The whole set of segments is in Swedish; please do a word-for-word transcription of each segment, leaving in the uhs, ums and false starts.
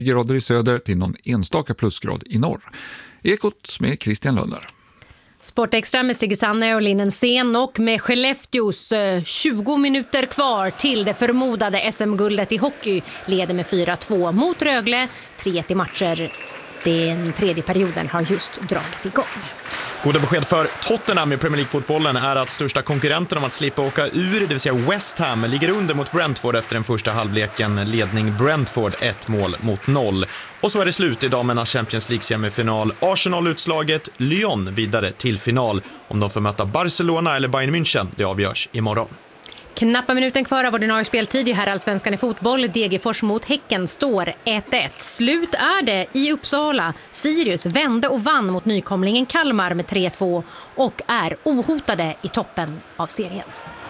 grader i söder till någon enstaka plusgrad i norr. Ekot med Christian Lönder. Sportextra med Sigge Sanner och Linnen Sen och med Skellefteås tjugo minuter kvar till det förmodade S M-guldet i hockey leder med fyra två mot Rögle, tre till matcher. Den tredje perioden har just dragit igång. Goda besked för Tottenham i Premier League-fotbollen är att största konkurrenten om att slippa åka ur, det vill säga West Ham, ligger under mot Brentford efter den första halvleken. Ledning Brentford ett mål mot noll. Och så är det slut i damernas Champions League-semifinal. Arsenal utslaget, Lyon vidare till final. Om de får möta Barcelona eller Bayern München, det avgörs imorgon. Knappa minuten kvar av ordinarie speltid i herrallsvenskan i fotboll. Degerfors mot Häcken står ett ett. Slut är det i Uppsala. Sirius vände och vann mot nykomlingen Kalmar med tre två och är ohotade i toppen av serien.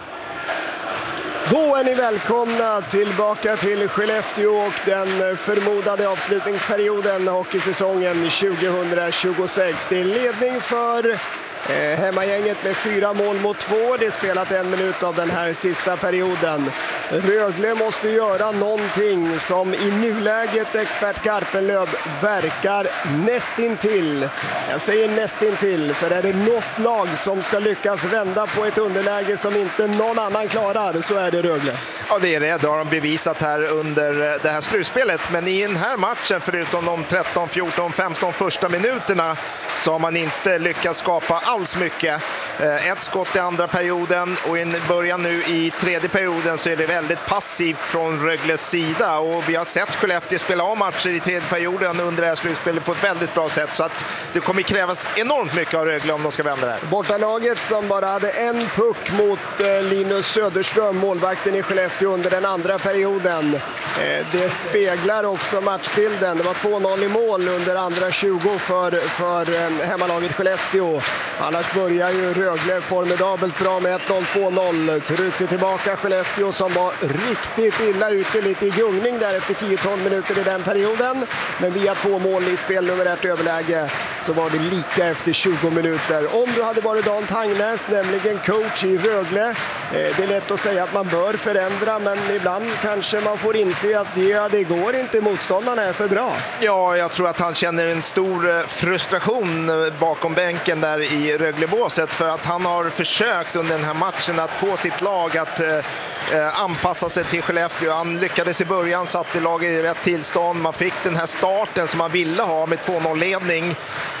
Då är ni välkomna tillbaka till Skellefteå och den förmodade avslutningsperioden hockeysäsongen tjugohundratjugosex. Till ledning för Eh, hemmagänget med fyra mål mot två. Det är spelat en minut av den här sista perioden. Rögle måste göra någonting som i nuläget expert Garpenlöv verkar nästintill. Jag säger nästintill, för är det något lag som ska lyckas vända på ett underläge som inte någon annan klarar, så är det Rögle. Ja, det är det. Det har de bevisat här under det här slutspelet. Men i den här matchen, förutom de tretton, fjorton, femton första minuterna, så har man inte lyckats skapa alls mycket. Ett skott i andra perioden och i början nu i tredje perioden så är det väldigt passivt från Rögles sida. Och vi har sett Skellefteå spela av matcher i tredje perioden under det här slutspelet på ett väldigt bra sätt. Så att det kommer krävas enormt mycket av Rögle om de ska vända det här. Bortalaget som bara hade en puck mot Linus Söderström, målvakten i Skellefteå under den andra perioden. Det speglar också matchbilden. Det var två noll i mål under andra tjugo för, för hemmalaget Skellefteå. Annars börjar ju Rögle formidabelt bra med ett noll två noll. Tryckte tillbaka Skellefteå som var riktigt illa ute, lite i gungning där efter tio tolv minuter i den perioden. Men via två mål i spel nummer ett överläge så var det lika efter tjugo minuter. Om du hade varit Dan Tangnäs, nämligen coach i Rögle, det är lätt att säga att man bör förändra, men ibland kanske man får inse att det, det går inte, motståndarna är för bra. Ja, jag tror att han känner en stor frustration bakom bänken där i Röglebåset, för att han har försökt under den här matchen att få sitt lag att eh, anpassa sig till Skellefteå. Han lyckades i början, satt i laget i rätt tillstånd. Man fick den här starten som man ville ha med två noll-ledning.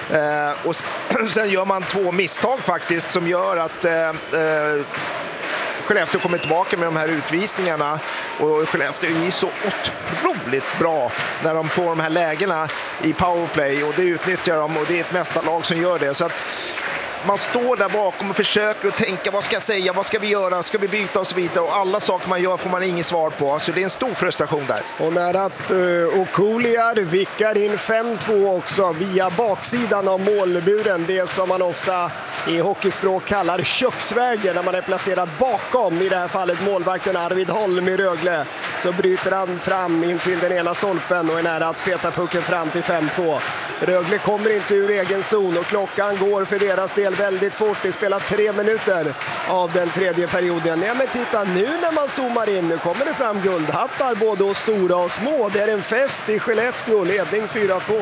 Eh, och sen gör man två misstag faktiskt som gör att eh, eh, Skellefteå kommer tillbaka med de här utvisningarna, och Skellefteå är så otroligt bra när de får de här lägena i powerplay, och det utnyttjar de, och det är ett mästarlag som gör det. Så att man står där bakom och försöker att tänka, vad ska jag säga, vad ska vi göra, ska vi byta och så vidare, och alla saker man gör får man ingen svar på, så det är en stor frustration där. Och när att uh, Okuliar vickar in fem två också via baksidan av målburen, det som man ofta i hockeyspråk kallar köksvägen, när man är placerad bakom, i det här fallet målvakten Arvid Holm i Rögle, så bryter han fram in till den ena stolpen och är nära att peta pucken fram till fem två. Rögle kommer inte ur egen zon och klockan går för deras del väldigt fort. Det spelar tre minuter av den tredje perioden. Ja, men titta nu när man zoomar in, nu kommer det fram guldhattar både och stora och små. Det är en fest i Skellefteå, ledning fyra två.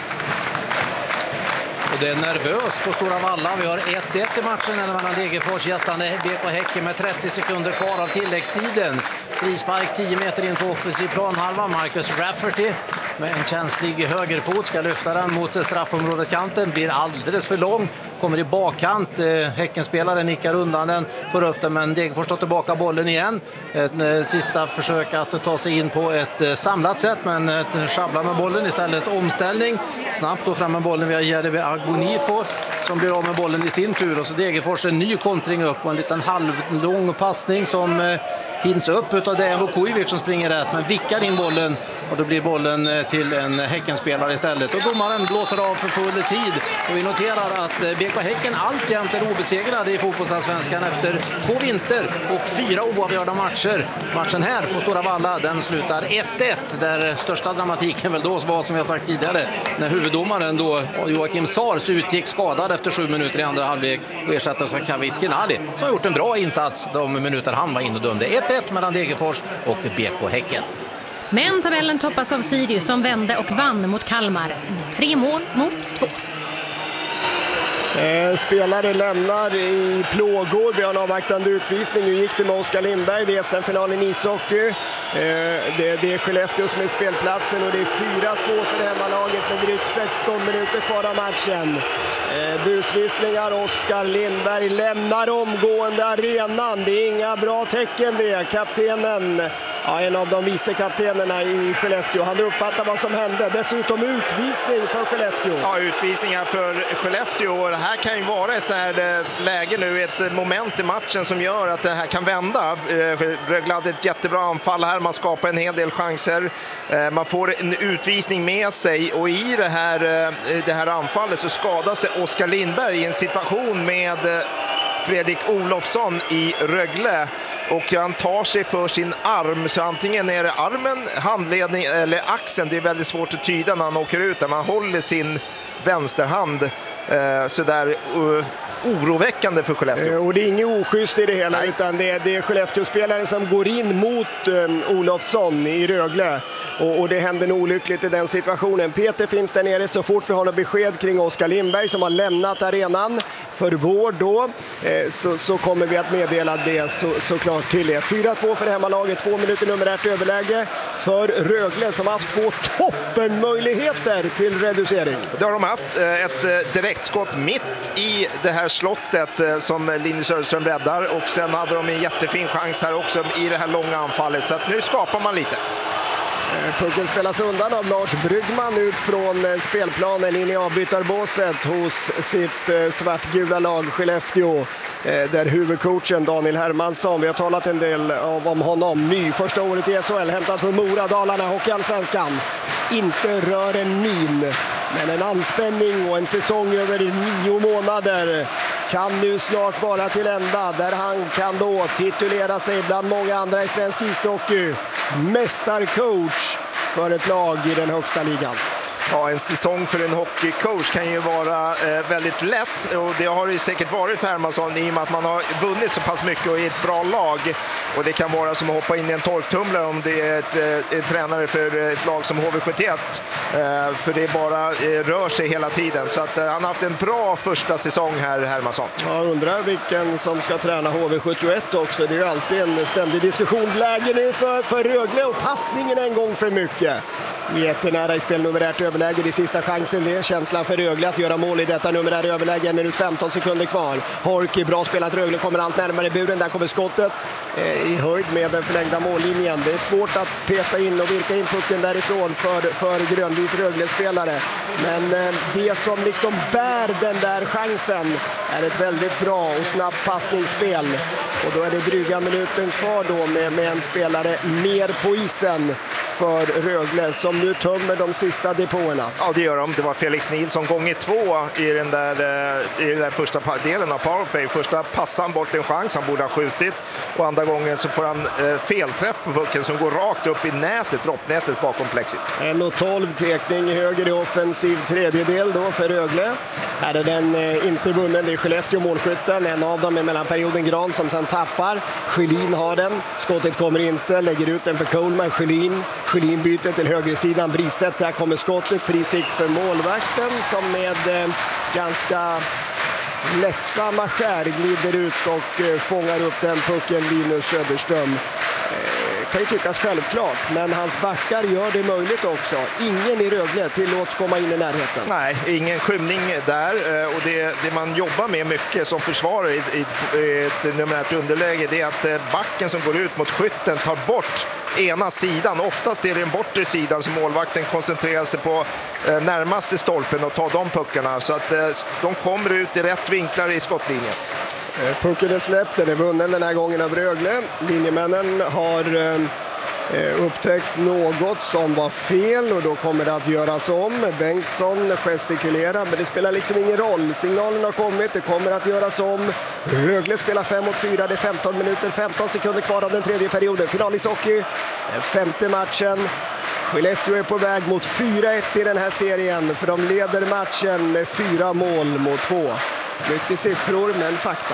Och det är nervöst på Stora Valla. Vi har ett ett i matchen mellan Degerfors gästande B K Häcken med trettio sekunder kvar av tilläggstiden. Frispark tio meter in på offensiv planhalva. Marcus Rafferty med en känslig högerfot ska lyfta den mot straffområdeskanten. Blir alldeles för lång. Kommer i bakkant. Häckenspelaren nickar undan den. Får upp den, men Degerfors tar tillbaka bollen igen. Ett sista försök att ta sig in på ett samlat sätt, men ett schabbla med bollen istället. Omställning. Snabbt då fram med bollen via Jeremy Agbonifo som blir av med bollen i sin tur. Och så Degerfors en ny kontring upp och en liten halvlång passning som hinns upp utav Dejan Vukovic som springer rätt, men vickar in bollen, och då blir bollen till en Häckenspelare istället. Och domaren blåser av för full tid, och vi noterar att B K Häcken alltjämt är obesegrade i fotbollsallsvenskan efter två vinster och fyra oavgjorda matcher. Matchen här på Stora Valla, den slutar ett ett, där största dramatiken väl då var, som jag sagt tidigare, när huvuddomaren då Joakim Sars utgick skadad efter sju minuter i andra halvlek och ersattes av Kavit Kinali, som har gjort en bra insats de minuter han var inne och dömde. ett ett mellan Degerfors och B K Häcken. Men tabellen toppas av Sirius som vände och vann mot Kalmar med tre mål mot två. Eh, spelare lämnar i plågor. Vi har en avvaktande utvisning. Nu gick det med Oskar Lindberg. Det är S M-finalen i ishockey. Eh, det, det är Skellefteå som är spelplatsen och det är fyra två för hemmalaget med drygt sexton minuter kvar av matchen. Eh, busvisslingar. Oskar Lindberg lämnar omgående arenan. Det är inga bra tecken det. Kaptenen, ja, en av de vice kaptenerna i Skellefteå, han uppfattar vad som hände. Dessutom utvisning för Skellefteå. Ja, utvisningar för Skellefteå. Det här kan ju vara ett sånt här läge nu, ett moment i matchen som gör att det här kan vända. Rögle hade ett jättebra anfall här, man skapar en hel del chanser. Man får en utvisning med sig och i det här, det här anfallet så skadar sig Oskar Lindberg i en situation med Fredrik Olofsson i Rögle. Och han tar sig för sin arm, så antingen är det armen, handledning eller axeln. Det är väldigt svårt att tyda när han åker ut där. Man håller sin vänsterhand eh, sådär uh, oroväckande för Skellefteå. Eh, och det är inget oschysst i det hela. Nej. Utan det är, det är Skellefteå-spelaren som går in mot um, Olofsson i Rögle. Och, och det händer nog olyckligt i den situationen. Peter finns där nere så fort vi har något besked kring Oskar Lindberg som har lämnat arenan för vård då. Eh, så, så kommer vi att meddela det så, såklart till er. fyra två för hemmalaget, två minuter numerärt överläge för Rögle som har haft två toppenmöjligheter till reducering. Det har de haft. Ett direktskott mitt i det här slottet som Linus Söderström räddar. Och sen hade de en jättefin chans här också i det här långa anfallet. Så att nu skapar man lite. Pucken spelas undan av Lars Bryggman ut från spelplanen in i avbytarbåset hos sitt svartgula lag Skellefteå. Där huvudcoachen Daniel Hermansson, vi har talat en del om honom, ny första året i S H L, hämtad från Mora, Dalarna, Hockeyallsvenskan. Inte rör en min, men en anspänning och en säsong över nio månader kan nu snart vara till ända, där han kan då titulera sig bland många andra i svensk ishockey. Mästarcoach för ett lag i den högsta ligan. Ja, en säsong för en hockeycoach kan ju vara eh, väldigt lätt, och det har det ju säkert varit för Hermansson i och med att man har vunnit så pass mycket och är ett bra lag. Och det kan vara som att hoppa in i en torktumlare om det är ett, eh, ett tränare för ett lag som H V sjuttioett. Eh, för det bara eh, rör sig hela tiden. Så att, eh, han har haft en bra första säsong här, Hermansson. Jag undrar vilken som ska träna H V sjuttioett också. Det är ju alltid en ständig diskussion. Läge nu för, för Rögle och passningen en gång för mycket. Jättenära i spel numerärt överläge. Det sista chansen, det är känslan för Rögle att göra mål i detta numerärt överläge. En minut femton sekunder kvar. Horky, bra spelat. Rögle kommer allt närmare buren. Där kommer skottet eh, i höjd med den förlängda mållinjen. Det är svårt att peta in och virka in pucken därifrån för, för grönvit Rögle-spelare. Men eh, det som liksom bär den där chansen är ett väldigt bra och snabbt passningsspel. Och då är det dryga minuten kvar då med, med en spelare mer på isen för Rögle som nu tömmer de sista depåerna. Ja, det gör de. Det var Felix Nilsson gånger två i den där, i den där första delen av powerplay. Första passan bort en chans, han borde ha skjutit. Och andra gången så får han eh, felträff på pucken som går rakt upp i nätet, droppnätet bakom plexit. en tolv tekning höger i offensiv tredjedel då för Rögle. Här är den eh, inte vunnen, det är Skellefteå målskytten. En av dem är mellanperioden Gran som sen tappar. Sjölin har den, skottet kommer inte, lägger ut den för Coleman. Sjölin, Sjölin byter till högersidan. Bristedt, där kommer skottet, fri sikt för målvakten som med eh, ganska lättsamma skär glider ut och eh, fångar upp den pucken. Linus Söderström. Kan ju tyckas självklart, men hans backar gör det möjligt också. Ingen i Rögle tillåts komma in i närheten. Nej, ingen skymning där, och det, det man jobbar med mycket som försvarare i, i, i ett numerärt underläge, det är att backen som går ut mot skytten tar bort ena sidan. Oftast är det den bortre sidan som målvakten koncentrerar sig på eh, närmaste stolpen och tar de puckarna, så att eh, de kommer ut i rätt vinklar i skottlinjen. Pucken är släppt, den är vunnen den här gången av Rögle. Linjemännen har eh, upptäckt något som var fel och då kommer det att göras om. Bengtsson gestikulerar, men det spelar liksom ingen roll. Signalen har kommit, det kommer att göras om. Rögle spelar fem mot fyra, det är femton minuter, femton sekunder kvar av den tredje perioden. Finalishockey, femte matchen. Skellefteå är på väg mot fyra ett i den här serien, för de leder matchen med fyra mål mot två. Mycket siffror, men fakta.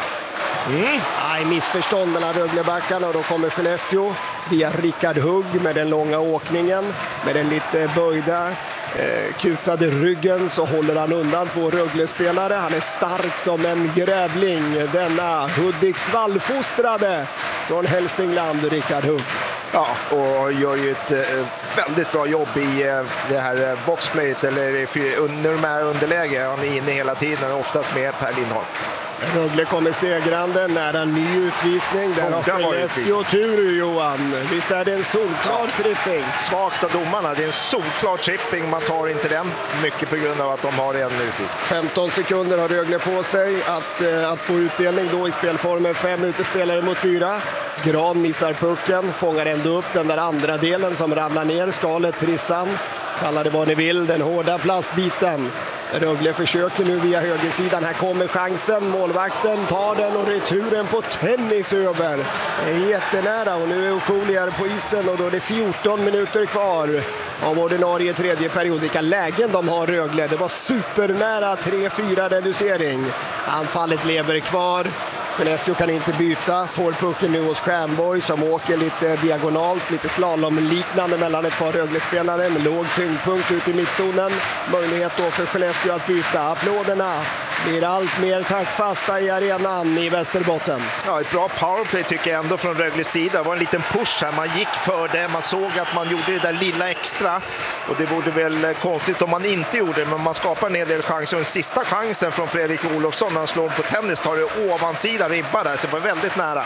Mm. Nej, missförstånd mellan Röglebackarna och då kommer Skellefteå via Rickard Hugg med den långa åkningen, med den lite böjda eh, kutade ryggen så håller han undan två Rögle-spelare. Han är stark som en grävling, denna Hudiksvall-fostrade från Hälsingland, Rickard Hugg. Ja, och gör ju ett eh, väldigt bra jobb i eh, det här eh, boxplayet eller i numerära underläge. Han är inne hela tiden, oftast med Per Lindholm. Rögle kommer segrande, nära ny utvisning. Där har Skellefteå tur, Johan. Visst är det en solklar tripping? Svagt av domarna. Det är en solklar tripping. Man tar inte den mycket på grund av att de har en utvisning. femton sekunder har Rögle på sig att, eh, att få utdelning då i spelformen. Fem utespelare mot fyra. Gran missar pucken, fångar ändå upp den där andra delen som ramlar ner. Skalet, trissan. Kalla det vad ni vill, den hårda plastbiten. Rögle försöker nu via högersidan. Här kommer chansen. Målvakten tar den och returen på tennis över. Det är jättenära och nu är Okulier på isen och då är det fjorton minuter kvar av ordinarie tredje period. Vilka lägen de har Rögle. Det var supernära tre fyra reducering. Anfallet lever kvar. Skellefteå kan inte byta, får pucken nu hos Stjärnborg som åker lite diagonalt, lite slalomliknande mellan ett par Rögle-spelare med låg tyngdpunkt ut i mittzonen. Möjlighet då för Skellefteå att byta. Applåderna blir allt mer taktfasta i arenan i Västerbotten. Ja, ett bra powerplay tycker jag ändå från Rögles sida. Det var en liten push här, man gick för det, man såg att man gjorde det där lilla extra. Och det vore väl konstigt om man inte gjorde det, men man skapar en hel del chanser. Och den sista chansen från Fredrik Olofsson när han slår på tennis tar det ovansida ribba där, så det var väldigt nära.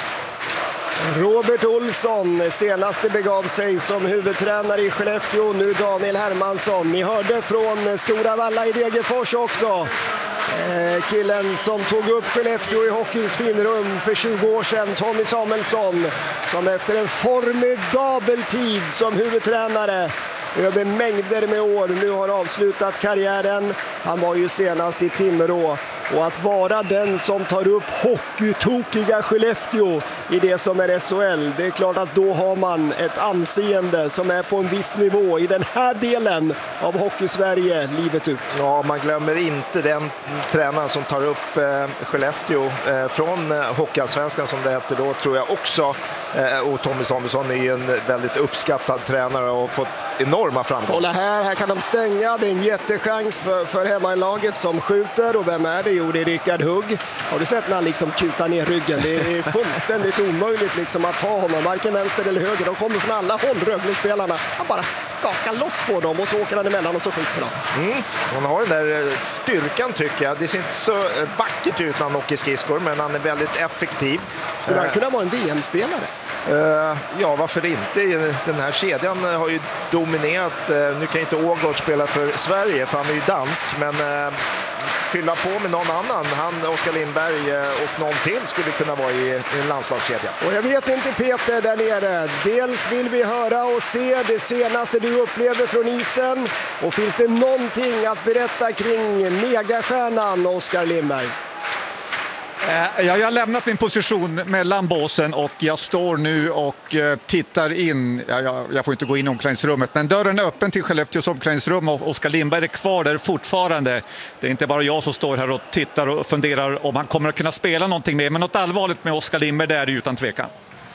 Robert Olsson, senaste begav sig som huvudtränare i Skellefteå, nu Daniel Hermansson. Ni hörde från Stora Valla i Degerfors också. Eh, killen som tog upp Skellefteå i hockeyns finrum för tjugo år sedan, Tommy Samuelsson, som efter en formidabel tid som huvudtränare över mängder med år nu har avslutat karriären. Han var ju senast i Timrå. Och att vara den som tar upp hockeytokiga Skellefteå i det som är S H L, det är klart att då har man ett anseende som är på en viss nivå i den här delen av Hockey-Sverige livet ut. Ja, man glömmer inte den tränaren som tar upp eh, Skellefteå eh, från eh, Hockeyallsvenskan som det heter då, tror jag också. Eh, och Tommy Samuelsson är ju en väldigt uppskattad tränare och fått enorma framgångar. Kolla här, här kan de stänga. Det är en jättechans för, för hemmalaget som skjuter. Och vem är det? Jo, det är Rickard Hugg. Har du sett när han liksom kutar ner ryggen? Det är fullständigt omöjligt liksom att ta honom, varken vänster eller höger. De kommer från alla håll, Rögle-spelarna. Han bara skakar loss på dem och så åker han emellan och så skjuter de. Mm. Han har den där styrkan tycker jag. Det ser inte så vackert ut när han åker skridskor, men han är väldigt effektiv. Skulle han kunna vara en V M-spelare? Uh, ja, varför inte? Den här kedjan har ju dominerat. Uh, nu kan inte Ågård spela för Sverige, för han är ju dansk, men uh, fylla på med någon annan. Han, Oskar Lindberg uh, och någon till skulle kunna vara i, i en landslagskedja. Och jag vet inte, Peter, där nere. Dels vill vi höra och se det senaste du upplever från isen. Och finns det någonting att berätta kring megastjärnan Oskar Lindberg? Jag har lämnat min position mellan båsen och jag står nu och tittar in. Jag får inte gå in i omklädningsrummet, men dörren är öppen till Skellefteås omklädningsrum och Oskar Lindberg är kvar där fortfarande. Det är inte bara jag som står här och tittar och funderar om han kommer att kunna spela någonting med, men något allvarligt med Oskar Lindberg där är det utan tvekan.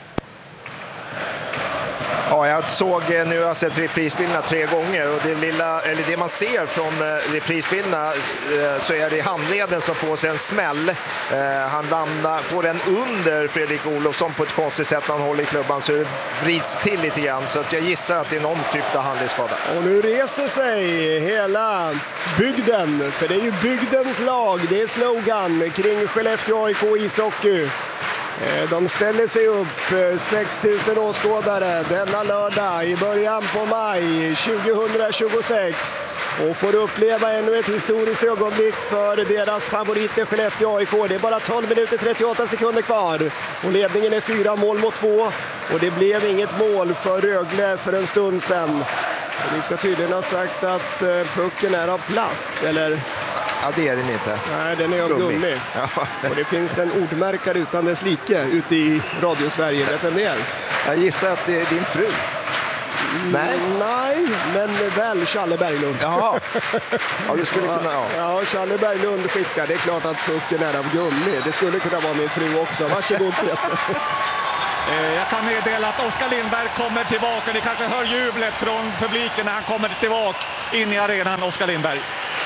Ja, jag såg, nu har jag sett reprisbilderna tre gånger och det, lilla, eller det man ser från reprisbilderna så är det handleden som får sig en smäll. Han landar, får den under Fredrik Olofsson på ett konstigt sätt när han håller i klubban så det vrids till lite grann. Så att jag gissar att det är någon typ av handledsskada. Och nu reser sig hela bygden, för det är ju bygdens lag, det är slogan kring Skellefteå A I K ishockey. De ställer sig upp, sex tusen åskådare denna lördag i början på maj tjugohundratjugosex och får uppleva ännu ett historiskt ögonblick för deras favoriter Skellefteå A I K. Det är bara tolv minuter trettioåtta sekunder kvar och ledningen är fyra mål mot två och det blev inget mål för Rögle för en stund sedan. Och vi ska tydligen ha sagt att pucken är av plast, eller? Ja, det är den inte. Nej, den är av gummi. gummi. Ja. Och det finns en ordmärkare utan dess like ute i Radio Sverige. Vet vem det är? Jag gissar att det är din fru. Nej. Nej, men väl Challe Berglund. Jaha. Ja, det skulle kunna... Ja, ja Challe Berglund skickar. Det är klart att pucken är av gummi. Det skulle kunna vara min fru också. Varsågod Peter. Jag kan meddela att Oskar Lindberg kommer tillbaka. Ni kanske hör jublet från publiken när han kommer tillbaka in i arenan, Oskar Lindberg.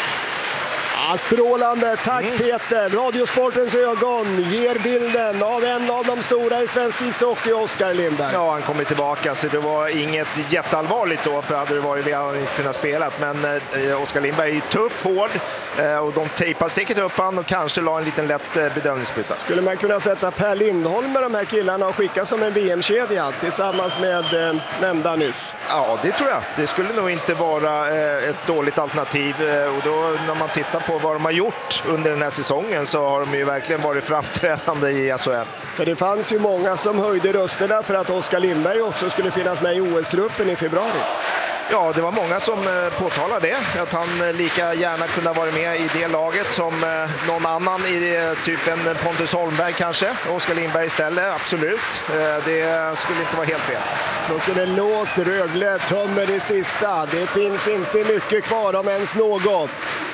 Ja, strålande, tack mm. Peter. Radiosportens ögon ger bilden av en av de stora i svensk ishockey, Oskar Lindberg. Ja, han kommer tillbaka, så det var inget jätteallvarligt då, för hade det varit det hade han inte kunnat spela. Men eh, Oskar Lindberg är tuff, hård eh, och de tejpar säkert upp han och kanske la en liten lätt eh, bedömningsspruta. Skulle man kunna sätta Per Lindholm med de här killarna och skicka som en V M-kedja tillsammans med eh, nämnda nyss? Ja, det tror jag. Det skulle nog inte vara eh, ett dåligt alternativ, eh, och då när man tittar på vad de har gjort under den här säsongen så har de ju verkligen varit framträdande i S H L. För det fanns ju många som höjde rösterna för att Oskar Lindberg också skulle finnas med i O S-truppen i februari. Ja, det var många som påtalade det, att han lika gärna kunde vara med i det laget som någon annan i typen Pontus Holmberg kanske. Oskar Lindberg istället, absolut. Det skulle inte vara helt fel. Pucken är låst, Rögle tömmer det sista. Det finns inte mycket kvar om ens något.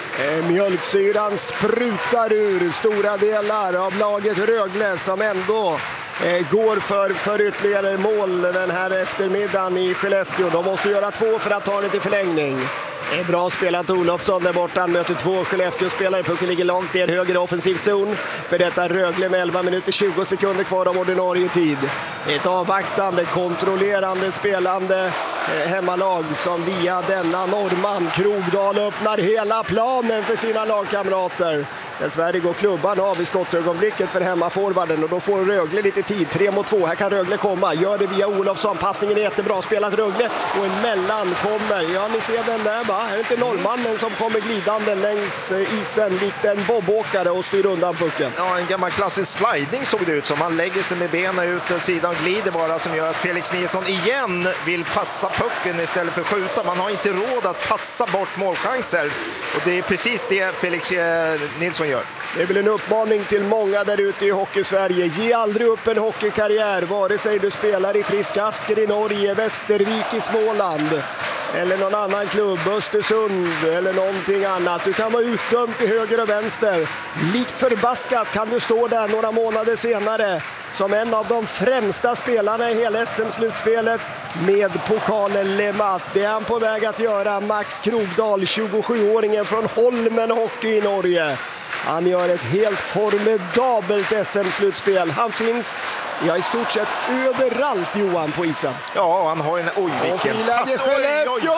Mjölksyran sprutar ur stora delar av laget Rögle som ändå går för, för ytterligare mål den här eftermiddagen i Skellefteå. De måste göra två för att ta det till förlängning. Det är bra spelat Olofsson där borta. Han möter två Skellefteå-spelare. Pucken ligger långt ner, höger offensiv zon. För detta Rögle med elva minuter tjugo sekunder kvar av ordinarie tid. Ett avvaktande, kontrollerande, spelande eh, hemmalag som via denna norrman Krogdal öppnar hela planen för sina lagkamrater. Dessvärre går klubban av i skottögonblicket för hemmaforwarden och då får Rögle lite tid. Tre mot två, här kan Rögle komma. Gör det via Olofsson, passningen är jättebra. Spelat Rögle och en mellan kommer. Ja, ni ser den där va? Är det inte norrmannen som kommer glidande längs isen likt en bobåkare och styr undan pucken? Ja, en gammal klassisk sliding såg det ut som. Han lägger sig med benen ut till sidan, glider bara, som gör att Felix Nilsson igen vill passa pucken istället för skjuta. Man har inte råd att passa bort målchanser. Och det är precis det Felix eh, Nilsson gör. Det är väl en uppmaning till många där ute i Hockey-Sverige. Ge aldrig upp en hockeykarriär, vare sig du spelar i Friskasker i Norge, Västervik i Småland eller någon annan klubb, Östersund eller någonting annat. Du kan vara utdömd till höger och vänster. Likt förbaskat kan du stå där några månader senare som en av de främsta spelarna i hela S M-slutspelet med pokalen Lemat. Det är han på väg att göra, Max Krogdal, tjugosjuåringen från Holmen Hockey i Norge. Han gör ett helt formidabelt S M-slutspel. Han finns ja, i stort sett överallt, Johan, på isen. Ja, han har en... Oj, vilken pass! Oj, oj, oj,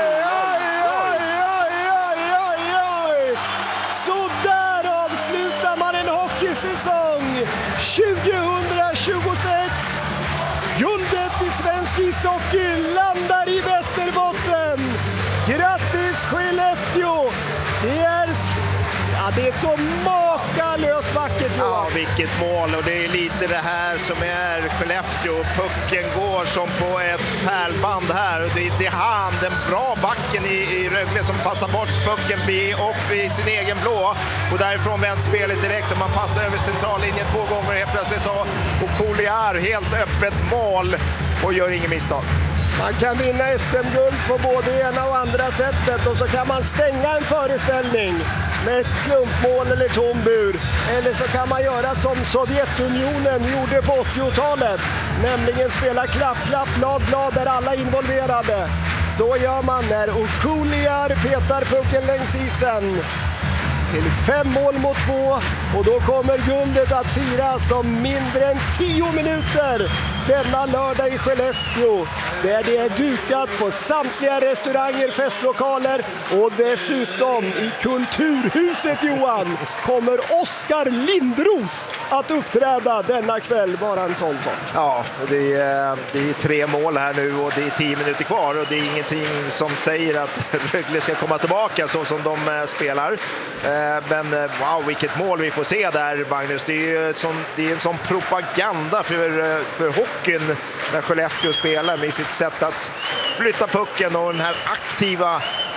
oj! Så där avslutar man en hockeysäsong tjugohundratjugosex. Guldet i svensk ishockey landar i Västerbotten. Grattis Skellefteå! Det är... Ja, det är så makalöst vackert. Ja, vilket mål, och det är lite det här som är Skellefteå. Pucken går som på ett pärlband här, och det är han, den bra backen i, i Rögle, som passar bort pucken upp i sin egen blå, och därifrån vänder spelet direkt och man passar över centrallinjen två gånger helt plötsligt så, och Collier helt öppet mål och gör ingen misstag. Man kan vinna S M-guld på både ena och andra sättet, och så kan man stänga en föreställning med ett slumpmål eller tom bur. Eller så kan man göra som Sovjetunionen gjorde på åttiotalet, nämligen spela klapp, klapp, blad, blad där alla är involverade. Så gör man när Collier petar pucken längs isen till fem mål mot två, och då kommer guldet att firas om mindre än tio minuter denna lördag i Skellefteå, där det är dukat på samtliga restauranger, festlokaler, och dessutom i Kulturhuset, Johan, kommer Oskar Lindros att uppträda denna kväll, bara en sån sak. Ja, det är, det är tre mål här nu och det är tio minuter kvar, och det är ingenting som säger att Rögle ska komma tillbaka så som de spelar. Men wow, vilket mål vi får se där, Magnus. Det är ju sån, det är en sån propaganda för, för hockeyn när Skellefteå spelar med sitt sätt att flytta pucken och den här aktiva skridskoåkningen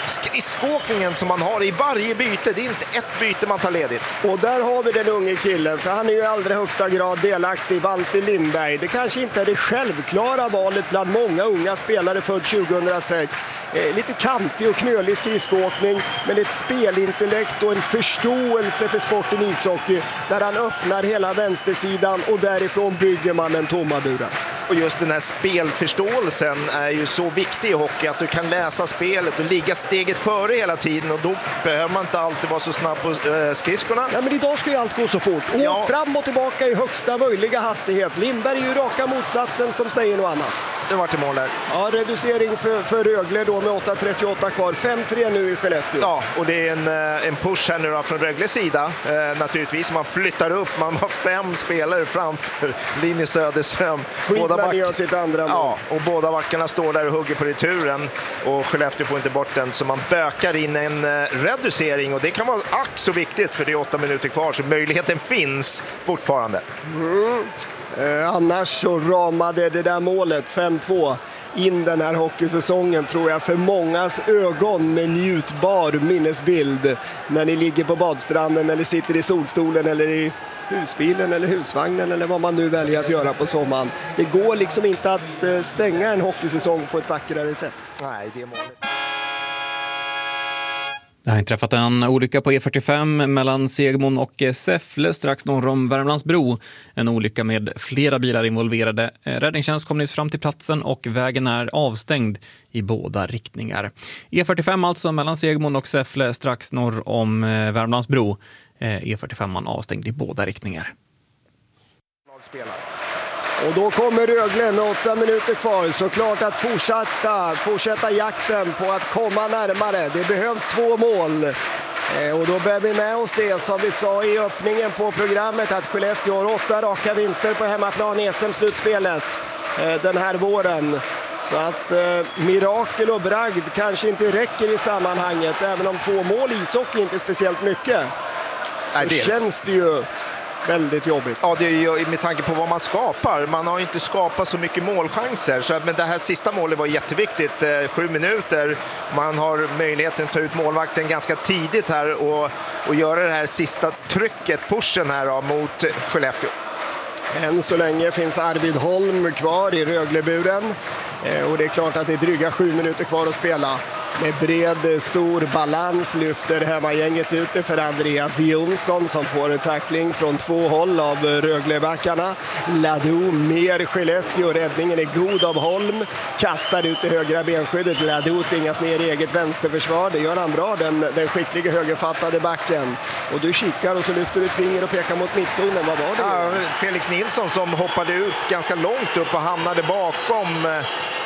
skridskåkningen som man har i varje byte. Det är inte ett byte man tar ledigt. Och där har vi den unge killen, för han är ju i allra högsta grad delaktig, Valter Lindberg. Det kanske inte är det självklara valet bland många unga spelare född tjugohundrasex. Eh, lite kantig och knölig skridskåkning, men ett spelintellekt och en förståelse för sporten ishockey där han öppnar hela vänstersidan och därifrån bygger man den tomma buren. Och just den här spelförståelsen är ju så viktig i hockey, att du kan läsa spelet och ligga steget före hela tiden, och då behöver man inte alltid vara så snabb på äh, skridskorna. Ja, men idag ska ju allt gå så fort. Och ja. fram och tillbaka i högsta möjliga hastighet. Lindberg är ju raka motsatsen som säger något annat. Det var till mål där. Ja, reducering för, för Rögle då med åtta trettioåtta kvar. fem tre nu i Skellefteå. Ja, och det är en, en push här nu då från Rögles sida. Eh, naturligtvis, man flyttar upp. Man har fem spelare framför Linus Söderström. Båda back... gör sitt andra mål. Ja, och båda backarna står där och hugger på returen. Och Skellefteå får inte bort den, så man bökar in en eh, reducering. Och det kan vara ack så viktigt, för det är åtta minuter kvar. Så möjligheten finns fortfarande. Mm. Eh, annars så ramade det där målet fem två in den här hockeysäsongen, tror jag, för mångas ögon med njutbar minnesbild när ni ligger på badstranden eller sitter i solstolen eller i husbilen eller husvagnen eller vad man nu väljer att göra på sommaren. Det går liksom inte att eh, stänga en hockeysäsong på ett vackrare sätt. Nej, det är målet. Det har inträffat en olycka på E fyrtiofem mellan Segmon och Säffle strax norr om Värmlandsbro. En olycka med flera bilar involverade. Räddningstjänst kom nyss fram till platsen och vägen är avstängd i båda riktningar. E fyrtiofem alltså mellan Segmon och Säffle strax norr om Värmlandsbro. E fyrtiofem avstängd i båda riktningar. Och då kommer Rögle med åtta minuter kvar. Så klart att fortsätta, fortsätta jakten på att komma närmare. Det behövs två mål. Eh, och då bär vi med oss det som vi sa i öppningen på programmet, att Skellefteå har åtta raka vinster på hemmaplan i S M-slutspelet eh, den här våren. Så att eh, mirakel och bragd kanske inte räcker i sammanhanget, även om två mål i ishockey inte speciellt mycket. Nej, det så känns det ju väldigt jobbigt. Ja, det är ju med tanke på vad man skapar. Man har ju inte skapat så mycket målchanser. Så, men det här sista målet var jätteviktigt. Eh, sju minuter. Man har möjligheten att ta ut målvakten ganska tidigt här och, och göra det här sista trycket, pushen här då, mot Skellefteå. Än så länge finns Arvid Holm kvar i Rögleburen. Eh, och det är klart att det är dryga sju minuter kvar att spela. Med bred, stor balans lyfter hemmagänget ut för Andreas Jonsson som får en tackling från två håll av Röglebackarna. Ladou mer Skellefteå. Räddningen är god av Holm. Kastar ut det högra benskyddet. Ladou tvingas ner i eget vänsterförsvar. Det gör han bra, den, den skickliga högerfattade backen. Och du kikar och så lyfter du ett finger och pekar mot mittzonen. Vad var det? Ja, Felix Nilsson som hoppade ut ganska långt upp och hamnade bakom